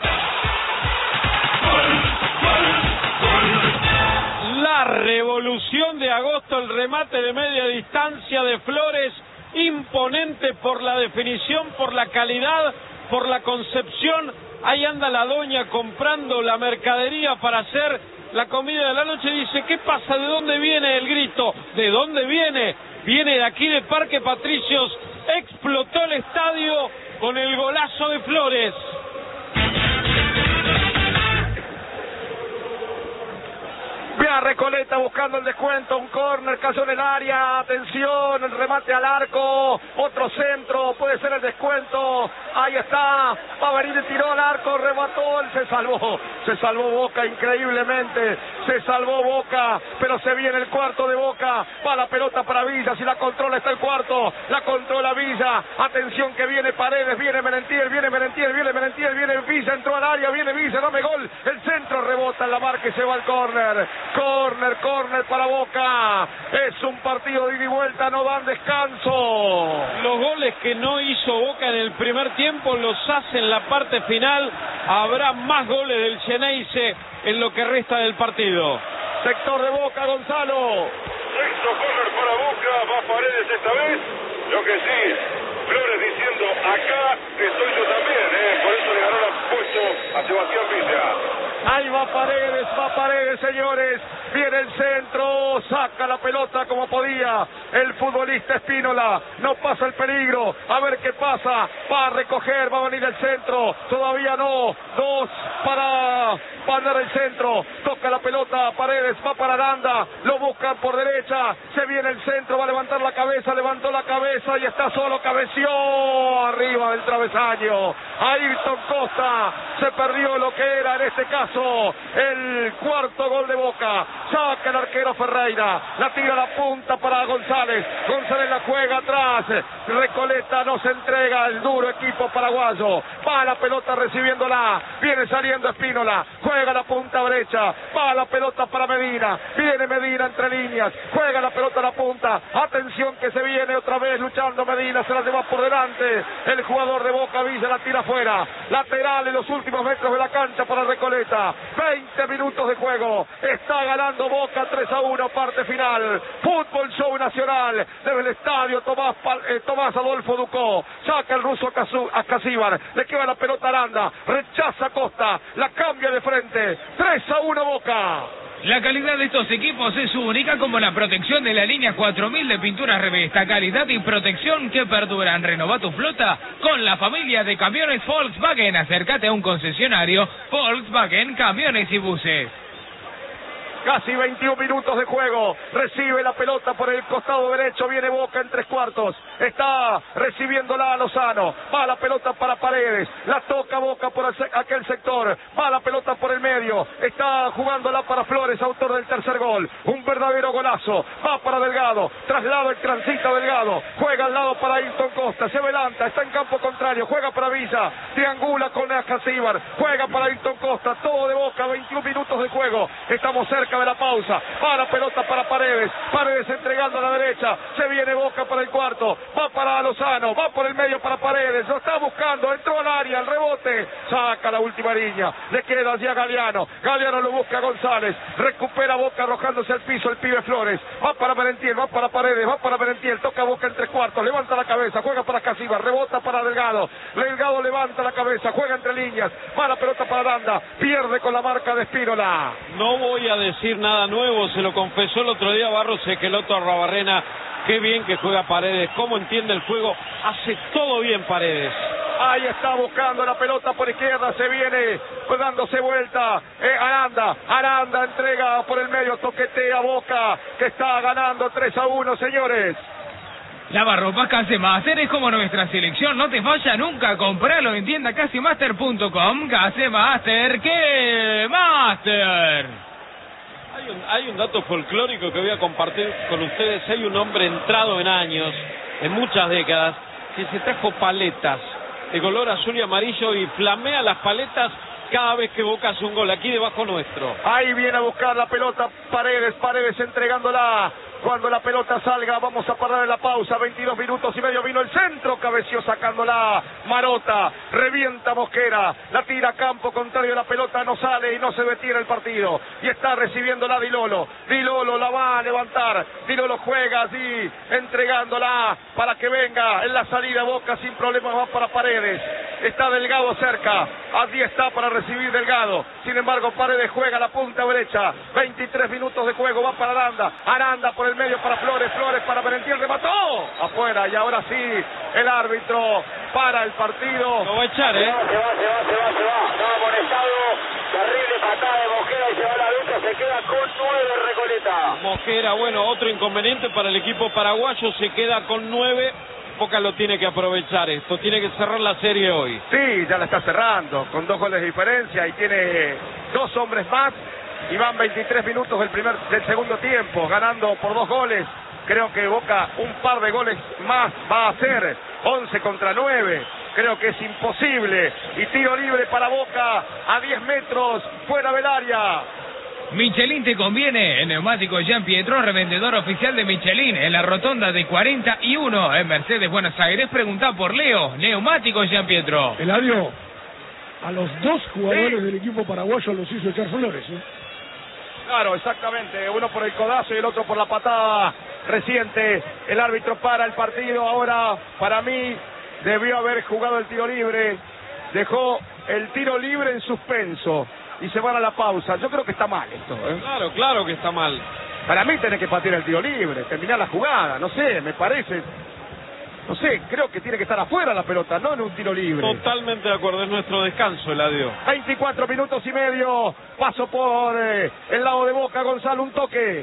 La revolución de agosto, el remate de media distancia de Flores, imponente por la definición, por la calidad, por la concepción. Ahí anda la doña comprando la mercadería para hacer la comida de la noche. Dice, ¿qué pasa? ¿De dónde viene el grito? ¿De dónde viene? Viene de aquí de Parque Patricios. Explotó el estadio con el golazo de Flores.
Vea Recoleta buscando el descuento, un córner, cayó en el área, atención, el remate al arco, otro centro, puede ser el descuento, ahí está, va a venir el tiro al arco, remató, él se salvó, se salvó Boca increíblemente, se salvó Boca, pero se viene el cuarto de Boca, va la pelota para Villa, si la controla está el cuarto, la controla Villa, atención que viene Paredes, viene Merentiel, viene Merentiel, viene Merentiel, viene Villa, entró al área, viene Villa, dame gol, el centro rebota en la marca y se va al córner. Corner, corner para Boca. Es un partido de ida y vuelta, no dan descanso.
Los goles que no hizo Boca en el primer tiempo los hace en la parte final. Habrá más goles del Xeneize en lo que resta del partido.
Sector de Boca, Gonzalo.
Sexto corner para Boca, va Paredes esta vez. Lo que sí, Flores diciendo, acá estoy yo también, ¿eh? Por eso le ganó el puesto a Sebastián Villa.
Ahí va Paredes, va Paredes, señores. Viene el centro, saca la pelota como podía el futbolista Espínola. No pasa el peligro, a ver qué pasa. Va a recoger, va a venir el centro. Todavía no, dos para parar el centro. Toca la pelota Paredes, va para Aranda. Lo buscan por derecha, se viene el centro, va a levantar la cabeza, levantó la cabeza y está solo, cabeció arriba del travesaño. Ayrton Costa se perdió lo que era en este caso el cuarto gol de Boca. Saca el arquero Ferreira, la tira a la punta para González. González la juega atrás. Recoleta no se entrega, el duro equipo paraguayo. Va la pelota recibiéndola, viene saliendo Espínola, juega la punta derecha, va la pelota para Medina, viene Medina entre líneas, juega la pelota a la punta. Atención que se viene otra vez luchando Medina, se la lleva por delante el jugador de Boca. Villa la tira afuera, lateral en los últimos metros de la cancha para Recoleta. Veinte minutos de juego, está ganando Boca tres a uno, parte final. Fútbol Show Nacional desde el estadio Tomás, eh, Tomás Adolfo Ducó. Saca el ruso a Casíbar, le queda la pelota a Aranda, rechaza Costa, la cambia de frente. tres a uno Boca.
La calidad de estos equipos es única, como la protección de la línea cuatro mil de pinturas Revesta. Calidad y protección que perduran. Renova tu flota con la familia de camiones Volkswagen. Acércate a un concesionario Volkswagen Camiones y Buses.
Casi veintiún minutos de juego. Recibe la pelota por el costado derecho. Viene Boca en tres cuartos. Está recibiéndola a Lozano. Va la pelota para Paredes. La toca Boca por aquel sector. Va la pelota por el medio. Está jugándola para Flores, autor del tercer gol. Un verdadero golazo. Va para Delgado. Traslado el transita Delgado. Juega al lado para Ayrton Costa. Se adelanta. Está en campo contrario. Juega para Villa. Triangula con Acasíbar. Juega para Ayrton Costa. Todo de Boca. veintiún minutos de juego. Estamos cerca de la pausa. Va la pelota para Paredes. Paredes entregando a la derecha. Se viene Boca para el cuarto. Va para Lozano. Va por el medio para Paredes. Lo está buscando. Entró al área. El rebote. Saca la última línea. Le queda hacia Galeano. Galeano lo busca a González. Recupera Boca arrojándose al piso el pibe Flores. Va para Merentiel. Va para Paredes. Va para Merentiel. Toca Boca en tres cuartos. Levanta la cabeza. Juega para Casíbar. Rebota para Delgado. Delgado levanta la cabeza. Juega entre líneas. Va la pelota para Aranda. Pierde con la marca de Espínola.
No voy a decir nada nuevo, se lo confesó el otro día Barros Equeloto a Rabarrena. Qué bien que juega Paredes, cómo entiende el juego, hace todo bien Paredes.
Ahí está buscando la pelota por izquierda, se viene dándose vuelta. Eh, Aranda, Aranda entrega por el medio, toquetea Boca, que está ganando tres a uno, señores.
Lavarropas Casemaster es como nuestra selección, no te falla nunca. Compralo en tienda casemaster punto com. Casemaster, ¿qué Master?
Hay un, hay un dato folclórico que voy a compartir con ustedes. Hay un hombre entrado en años, en muchas décadas, que se trajo paletas de color azul y amarillo y flamea las paletas cada vez que Boca hace un gol, aquí debajo nuestro.
Ahí viene a buscar la pelota Paredes, Paredes entregándola Cuando la pelota salga, vamos a parar en la pausa. veintidós minutos y medio. Vino el centro, cabeció sacándola Marota. Revienta Mosquera. La tira a campo contrario. La pelota no sale y no se detiene el partido. Y está recibiéndola Di Lolo. Di Lolo la va a levantar. Di Lolo juega así, entregándola para que venga en la salida. Boca sin problemas va para Paredes. Está Delgado cerca. Allí está para recibir Delgado. Sin embargo, Paredes juega la punta derecha. veintitrés minutos de juego. Va para Aranda. Aranda por el medio para Flores. Flores para Merentiel. Remató. Afuera. Y ahora sí, el árbitro para el partido.
Lo va a echar, ¿eh?
Se va, se va, se va, se va. Se va. No, amonestado. Terrible patada de Mosquera y se va a la lucha. Se queda con nueve Recoleta.
Mosquera, bueno, otro inconveniente para el equipo paraguayo. Se queda con nueve. Boca lo tiene que aprovechar esto, tiene que cerrar la serie hoy.
Sí, ya la está cerrando, con dos goles de diferencia y tiene dos hombres más y van veintitrés minutos del primer del segundo tiempo, ganando por dos goles. Creo que Boca un par de goles más va a hacer, once contra nueve. Creo que es imposible. Y tiro libre para Boca a diez metros fuera del área.
Michelin te conviene. El neumático Jean Pietro, revendedor oficial de Michelin, en la rotonda de cuarenta y uno en Mercedes, Buenos Aires. Preguntá por Leo. Neumático Jean Pietro.
Eladio, a los dos jugadores
Sí.
del equipo paraguayo los hizo echar Flores, ¿eh?
Claro, exactamente. Uno por el codazo y el otro por la patada reciente. El árbitro para el partido. Ahora, para mí, debió haber jugado el tiro libre. Dejó el tiro libre en suspenso. Y se van a la pausa. Yo creo que está mal esto, ¿eh?
Claro, claro que está mal.
Para mí tenés que patear el tiro libre, terminar la jugada, no sé, me parece. No sé, creo que tiene que estar afuera la pelota, no en un tiro libre.
Totalmente de acuerdo, es nuestro descanso, Eladio.
veinticuatro minutos y medio, paso por eh, el lado de Boca, Gonzalo, un toque.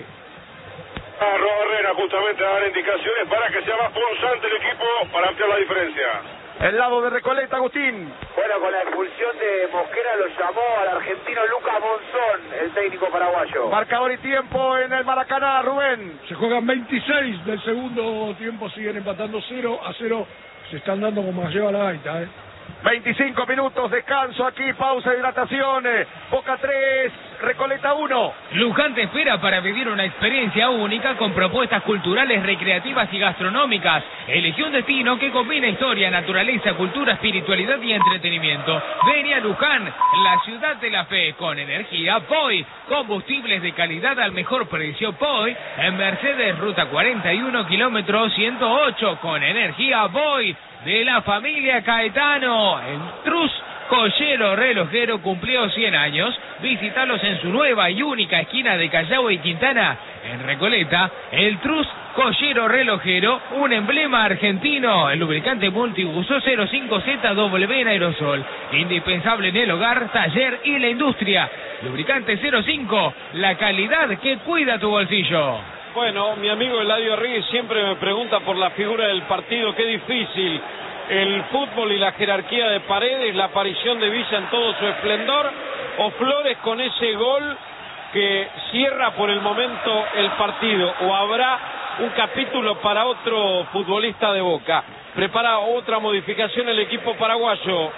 A Rob Herrera justamente a dar indicaciones para que sea más punzante el equipo para ampliar la diferencia.
El lado de Recoleta, Agustín.
Bueno, con la expulsión de Mosquera lo llamó al argentino Lucas Monzón, el técnico paraguayo.
Marcador y tiempo en el Maracaná, Rubén.
Se juegan veintiséis del segundo tiempo, siguen empatando cero a cero. Se están dando como más lleva la gaita, ¿eh?
veinticinco minutos, descanso aquí, pausa de hidratación. eh, Boca tres, Recoleta uno.
Luján te espera para vivir una experiencia única con propuestas culturales, recreativas y gastronómicas. Elegí un destino que combina historia, naturaleza, cultura, espiritualidad y entretenimiento. Ven a Luján, la ciudad de la fe, con energía P O I. Combustibles de calidad al mejor precio P O I. En Mercedes, ruta cuarenta y uno, kilómetro ciento ocho, con energía P O I. De la familia Caetano, en Trus Joyero Relojero cumplió cien años. Visítalos en su nueva y única esquina de Callao y Quintana, en Recoleta. El Trus Joyero Relojero, un emblema argentino. El lubricante multiuso cero cinco Z W en aerosol, indispensable en el hogar, taller y la industria. Lubricante cero cinco, la calidad que cuida tu bolsillo.
Bueno, mi amigo Eladio Ríguez siempre me pregunta por la figura del partido, qué difícil. El fútbol y la jerarquía de Paredes, la aparición de Villa en todo su esplendor, o Flores con ese gol que cierra por el momento el partido, o habrá un capítulo para otro futbolista de Boca. Prepara otra modificación el equipo paraguayo.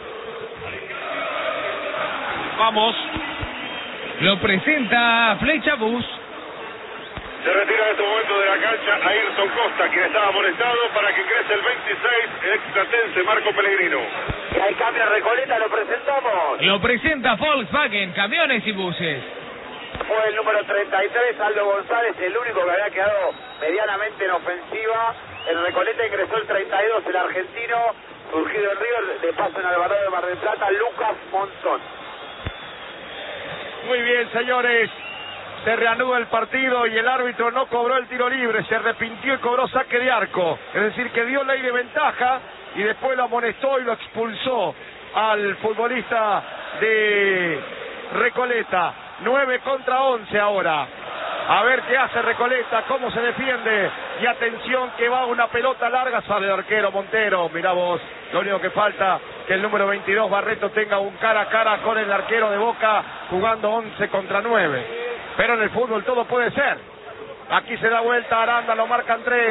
Vamos.
Lo presenta Flecha Bus.
Se retira en este momento de la cancha Ayrton Costa, quien estaba amonestado, para que ingrese el veintiséis, el extratense Marco Pellegrino.
Y hay cambio en Recoleta, lo presentamos.
Lo presenta Volkswagen, camiones y buses.
Fue el número treinta y tres, Aldo González, el único que había quedado medianamente en ofensiva. En Recoleta ingresó el treinta y dos, el argentino, surgido en River, de paso en Alvarado de Mar del Plata, Lucas Monzón.
Muy bien, señores. Se reanuda el partido y el árbitro no cobró el tiro libre, se arrepintió y cobró saque de arco. Es decir, que dio ley de ventaja y después lo amonestó y lo expulsó al futbolista de Recoleta. nueve contra once ahora. A ver qué hace Recoleta, cómo se defiende. Y atención que va una pelota larga, sale el arquero Montero. Mirá vos, lo único que falta que el número veintidós Barreto tenga un cara a cara con el arquero de Boca, jugando once contra nueve. Pero en el fútbol todo puede ser. Aquí se da vuelta Aranda, lo marcan tres.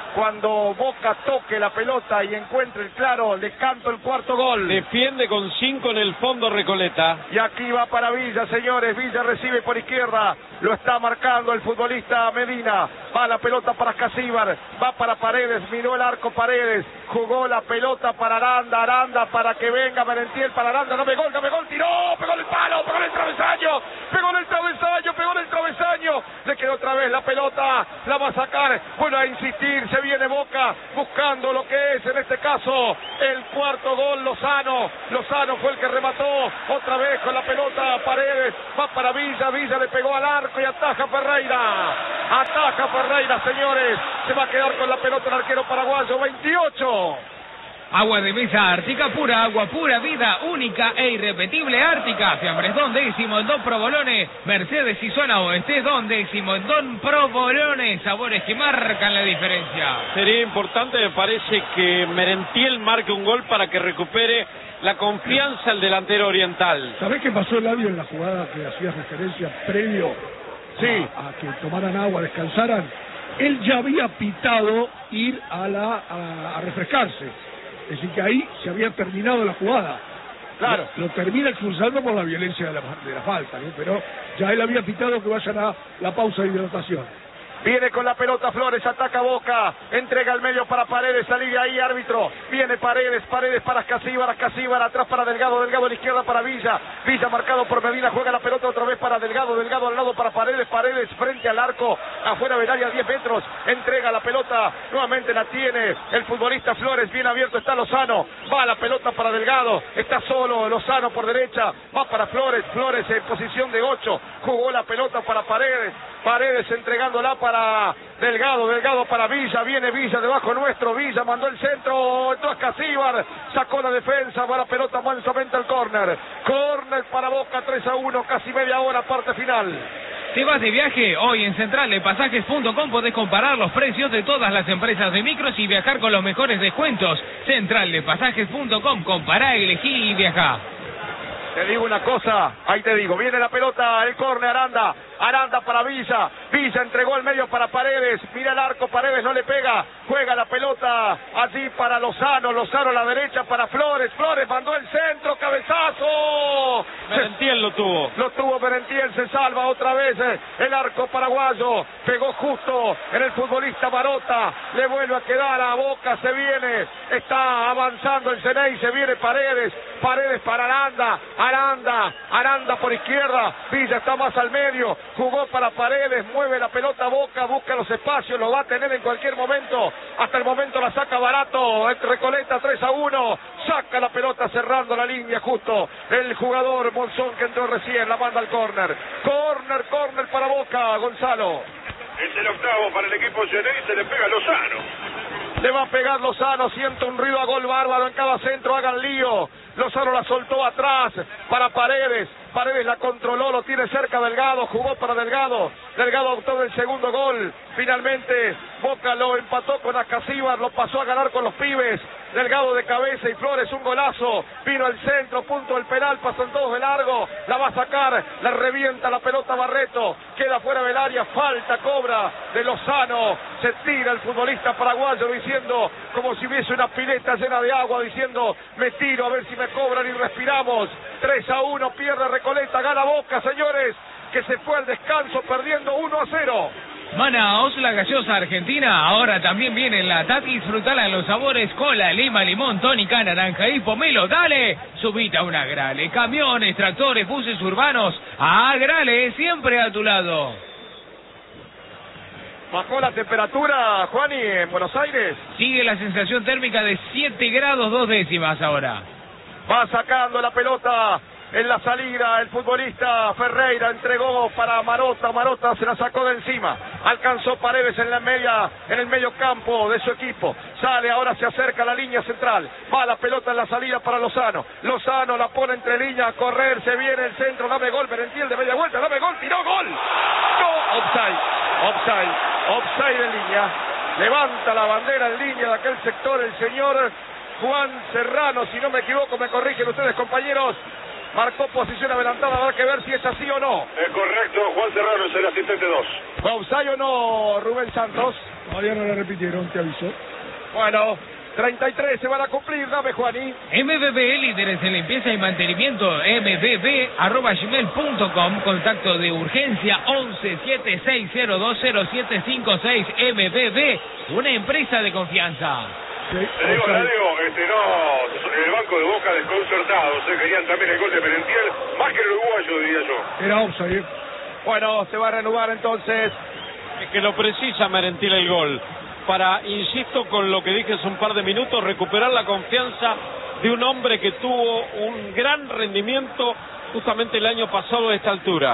Cuando Boca toque la pelota y encuentre el claro, le canto el cuarto gol.
Defiende con cinco en el fondo Recoleta.
Y aquí va para Villa, señores. Villa recibe por izquierda. Lo está marcando el futbolista Medina. Va la pelota para Casíbar. Va para Paredes. Miró el arco Paredes. Jugó la pelota para Aranda. Aranda para que venga Merentiel para Aranda. No pegó, no pegó el tiró. Pegó en el palo. Pegó en el travesaño. Pegó en el travesaño. Pegó en el travesaño. Le quedó otra vez la pelota. La va a sacar. Bueno, a insistir. Se viene Boca buscando lo que es en este caso el cuarto gol. Lozano. Lozano fue el que remató. Otra vez con la pelota Paredes. Va para Villa. Villa le pegó al arco y ataja Ferreira. Ataja Ferreira, señores. Se va a quedar con la pelota el arquero paraguayo. veintiocho.
Agua de mesa Ártica, pura agua, pura vida, única e irrepetible Ártica. Fiambres Don décimo en Don Provolone, Mercedes y zona oeste Don décimo en Don Provolone. Sabores que marcan la diferencia.
Sería importante, me parece, que Merentiel marque un gol para que recupere la confianza el delantero oriental.
¿Sabés qué pasó, Eladio, en la jugada que hacía referencia previo sí. a, a que tomaran agua, descansaran? Él ya había pitado ir a, la, a, a refrescarse. Es decir, que ahí se había terminado la jugada.
Claro.
Lo, lo termina expulsando por la violencia de la, de la falta, ¿no? Pero ya él había pitado que vayan a la pausa de hidratación.
Viene con la pelota Flores, ataca Boca, entrega al medio para Paredes, salir de ahí árbitro, viene Paredes, Paredes para Casíbar, Casíbar atrás para Delgado, Delgado a la izquierda para Villa, Villa marcado por Medina, juega la pelota otra vez para Delgado, Delgado al lado para Paredes, Paredes frente al arco, afuera del área diez metros, entrega la pelota, nuevamente la tiene el futbolista Flores, bien abierto está Lozano, va la pelota para Delgado, está solo Lozano por derecha, va para Flores, Flores en posición de ocho, jugó la pelota para Paredes, Paredes entregándola para Delgado, Delgado para Villa, viene Villa debajo nuestro, Villa mandó el centro, entró a Casíbar, sacó la defensa, va la pelota mansamente al córner, córner para Boca, tres a uno, casi media hora, parte final.
¿Te vas de viaje? Hoy en central de pasajes punto com podés comparar los precios de todas las empresas de micros y viajar con los mejores descuentos. central de pasajes punto com, compará, elegí y viajá.
Te digo una cosa, ahí te digo, viene la pelota, el córner, Aranda, Aranda para Villa, Villa entregó al medio para Paredes, mira el arco, Paredes no le pega, juega la pelota allí para Lozano, Lozano a la derecha para Flores, Flores mandó el centro, cabezazo.
Merentiel lo tuvo.
Lo tuvo Merentiel, se salva otra vez el arco paraguayo, pegó justo en el futbolista Marota, le vuelve a quedar a Boca, se viene, está avanzando el Ceney, se viene Paredes, Paredes para Aranda, Aranda, Aranda por izquierda, Villa está más al medio, jugó para Paredes, mueve la pelota Boca, busca los espacios, lo va a tener en cualquier momento, hasta el momento la saca barato, Recoleta tres a uno, saca la pelota cerrando la línea justo, el jugador Monzón que entró recién, la manda al córner, córner, córner para Boca, Gonzalo.
Es el octavo para el equipo Gené y se le pega a Lozano.
Le va a pegar Lozano, siente un ruido a gol bárbaro en cada centro, hagan lío. Lozano la soltó atrás para Paredes. Paredes la controló, lo tiene cerca Delgado, jugó para Delgado. Delgado optó del segundo gol. Finalmente Boca lo empató con Acasíbar, lo pasó a ganar con los pibes. Delgado de cabeza y Flores, un golazo. Vino al centro, punto del penal, pasan todos de largo. La va a sacar, la revienta la pelota Barreto. Queda fuera del área, falta, cobra de Lozano. Se tira el futbolista paraguayo diciendo, como si hubiese una pileta llena de agua, diciendo, me tiro a ver si me cobran y respiramos. tres a uno, pierde Recoleta, gana Boca, señores, que se fue al descanso perdiendo uno a cero.
Manaos, la gaseosa argentina, ahora también viene en la Tati, disfrutala en los sabores cola, lima, limón, tónica, naranja y pomelo. ¡Dale! Subite a una Grale, camiones, tractores, buses urbanos, a Grale, siempre a tu lado.
¿Bajó la temperatura, Juani, en Buenos Aires?
Sigue la sensación térmica de siete grados dos décimas ahora.
Va sacando la pelota en la salida el futbolista Ferreira, entregó para Marota, Marota se la sacó de encima, alcanzó Paredes en la media, en el medio campo de su equipo, sale, ahora se acerca a la línea central, va la pelota en la salida para Lozano, Lozano la pone entre líneas, a correr, se viene el centro, dame gol, Merentiel de media vuelta, dame gol, tiró gol, no, offside, offside, offside en línea, levanta la bandera en línea de aquel sector el señor Juan Serrano, si no me equivoco, me corrigen ustedes compañeros. marcó posición adelantada, habrá que ver si es así o no.
Es correcto, Juan Serrano es el asistente dos.
¿Fue offside o no, Rubén Santos?
Todavía no la repitieron, te avisó.
Bueno, treinta y tres se van a cumplir, dame Juani.
M B B, líderes en limpieza y mantenimiento, m b b arroba gmail punto com, contacto de urgencia once siete seis cero dos cero siete cinco seis. M B B, una empresa de confianza.
Sí,
Te digo, la digo, este, no, en el banco de Boca desconcertados, se querían también el gol de Merentiel, más que el uruguayo, diría yo.
Era offside.
Bueno, se va a reanudar entonces.
Es que lo precisa Merentiel el gol. Para, insisto con lo que dije hace un par de minutos, recuperar la confianza de un hombre que tuvo un gran rendimiento justamente el año pasado a esta altura.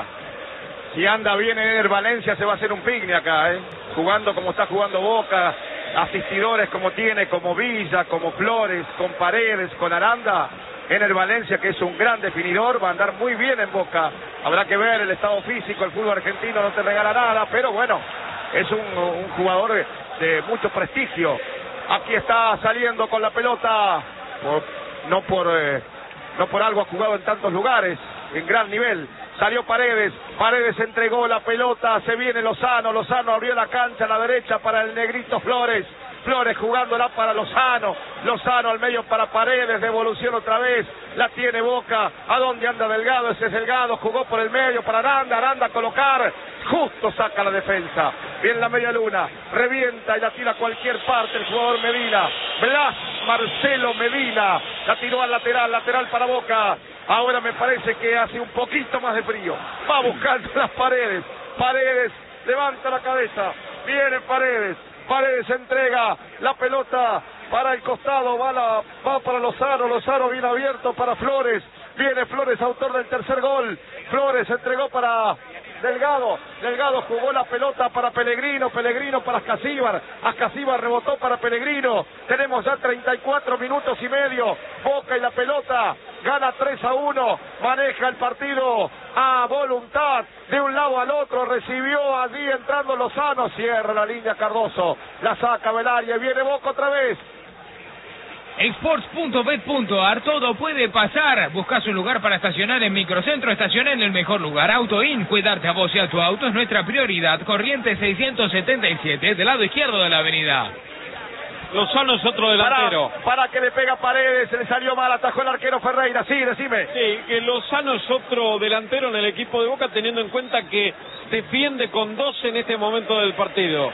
Si anda bien en el Valencia se va a hacer un picnic acá, ¿eh? Jugando como está jugando Boca, asistidores como tiene, como Villa, como Flores, con Paredes, con Aranda. En el Valencia, que es un gran definidor, va a andar muy bien en Boca. Habrá que ver el estado físico, el fútbol argentino no te regala nada, pero bueno, es un, un jugador de, de mucho prestigio. Aquí está saliendo con la pelota, por, no por eh, no por algo ha jugado en tantos lugares, en gran nivel. Salió Paredes, Paredes entregó la pelota, se viene Lozano, Lozano abrió la cancha a la derecha para el negrito Flores. Flores jugándola para Lozano, Lozano al medio para Paredes, devolución otra vez, la tiene Boca, ¿a dónde anda Delgado? Ese es Delgado, jugó por el medio para Aranda, Aranda a colocar, justo saca la defensa, viene la media luna, revienta y la tira a cualquier parte el jugador Medina, Blas Marcelo Medina, la tiró al lateral, lateral para Boca, ahora me parece que hace un poquito más de frío, va buscando las Paredes, Paredes levanta la cabeza, viene Paredes, Paredes entrega la pelota para el costado, va, la, va para Lozano, Lozano viene abierto para Flores, viene Flores, autor del tercer gol, Flores entregó para Delgado, Delgado jugó la pelota para Pellegrino, Pellegrino para Ascasíbar, Ascasíbar rebotó para Pellegrino, tenemos ya treinta y cuatro minutos y medio, Boca y la pelota, gana tres a uno, maneja el partido a voluntad, de un lado al otro, recibió allí entrando Lozano, cierra la línea Cardoso, la saca Belaria, viene Boca otra vez.
Sports punto bet punto ar, todo puede pasar. Buscas un lugar para estacionar en Microcentro, estaciona en el mejor lugar. AutoIn, cuidarte a vos y a tu auto es nuestra prioridad. Corrientes seiscientos setenta y siete, del lado izquierdo de la avenida.
Lozano es otro delantero.
Para, para que le pega Paredes, se le salió mal, atajó el arquero Ferreira, sí, decime.
Sí, que Lozano es otro delantero en el equipo de Boca, teniendo en cuenta que defiende con dos en este momento del partido.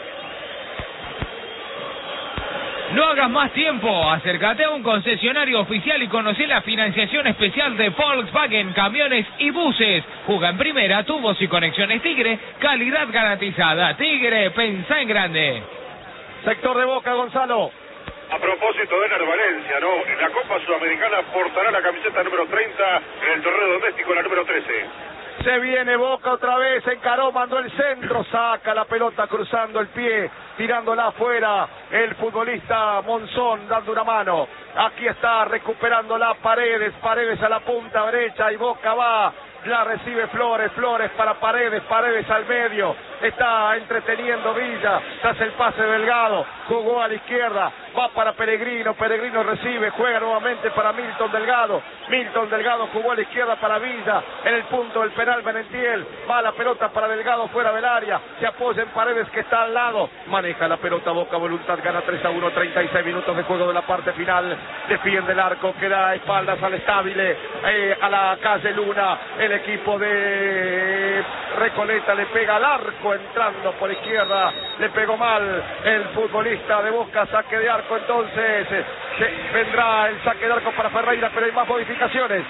No hagas más tiempo, acércate a un concesionario oficial y conoce la financiación especial de Volkswagen, camiones y buses. Juga en primera, tubos y conexiones Tigre, calidad garantizada. Tigre, pensá en grande.
Sector de Boca, Gonzalo.
A propósito de Ener Valencia, ¿no? En la Copa Sudamericana portará la camiseta número treinta, en el torneo doméstico la número trece.
Se viene Boca otra vez, encaró, mandó el centro, saca la pelota cruzando el pie, tirándola afuera, el futbolista Monzón dando una mano. Aquí está recuperándola Paredes, Paredes a la punta derecha y Boca va, la recibe Flores, Flores para Paredes, Paredes al medio, está entreteniendo Villa, tras el pase Delgado, jugó a la izquierda, va para Pellegrino, Pellegrino recibe, juega nuevamente para Milton Delgado, Milton Delgado jugó a la izquierda para Villa, en el punto del penal Merentiel, va la pelota para Delgado fuera del área, se apoya en Paredes que está al lado, maneja la pelota Boca Voluntad, gana tres a uno, treinta y seis minutos de juego de la parte final, defiende el arco, queda a espaldas al estable, eh, a la calle Luna, el equipo de Recoleta le pega al arco entrando por izquierda, le pegó mal el futbolista de Boca, saque de arco entonces, eh, vendrá el saque de arco para Ferreira, pero hay más modificaciones.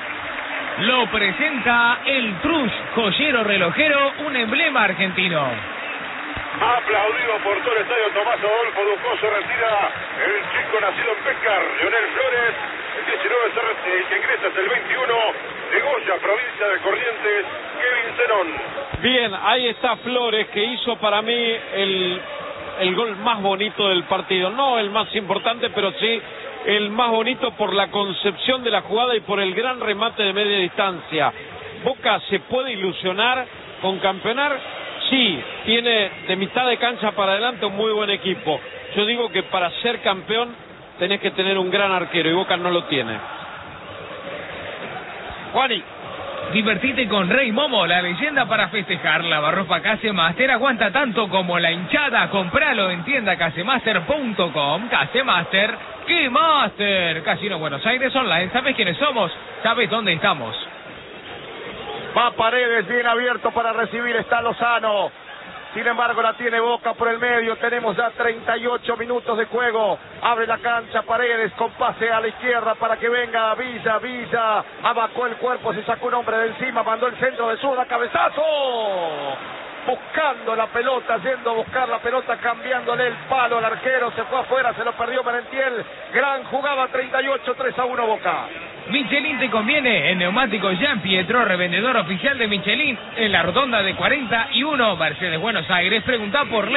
Lo presenta el Trush, joyero relojero, un emblema argentino.
Aplaudido por todo el estadio Tomás Adolfo Ducó, se retira el chico nacido en Pescar, Leonel Flores, el diecinueve se retira, el que ingresa es el veintiuno, de Goya, provincia de Corrientes, Kevin Zenón.
Bien, ahí está Flores, que hizo para mí el, el gol más bonito del partido, no el más importante, pero sí el más bonito por la concepción de la jugada y por el gran remate de media distancia. Boca se puede ilusionar con campeonar, sí, tiene de mitad de cancha para adelante un muy buen equipo. Yo digo que para ser campeón tenés que tener un gran arquero y Boca no lo tiene.
Juani.
Divertite con Rey Momo, la leyenda para festejar. Lavarropa Casemaster aguanta tanto como la hinchada. Compralo en tienda casemaster punto com. Casemaster, ¡qué master! Casino Buenos Aires Online. ¿Sabes quiénes somos? ¿Sabes dónde estamos?
Va Paredes, bien abierto para recibir, está Lozano. Sin embargo, la tiene Boca por el medio. Tenemos ya treinta y ocho minutos de juego. Abre la cancha Paredes con pase a la izquierda para que venga Villa. Villa abacó el cuerpo, se sacó un hombre de encima, mandó el centro de zurda, cabezazo. Buscando la pelota, yendo a buscar la pelota, cambiándole el palo al arquero. Se fue afuera, se lo perdió Merentiel. Gran jugada, treinta y ocho, tres a uno Boca.
Michelin te conviene. El neumático Jean Pietro, revendedor oficial de Michelin en la rotonda de cuarenta y uno, Mercedes Buenos Aires. Pregunta por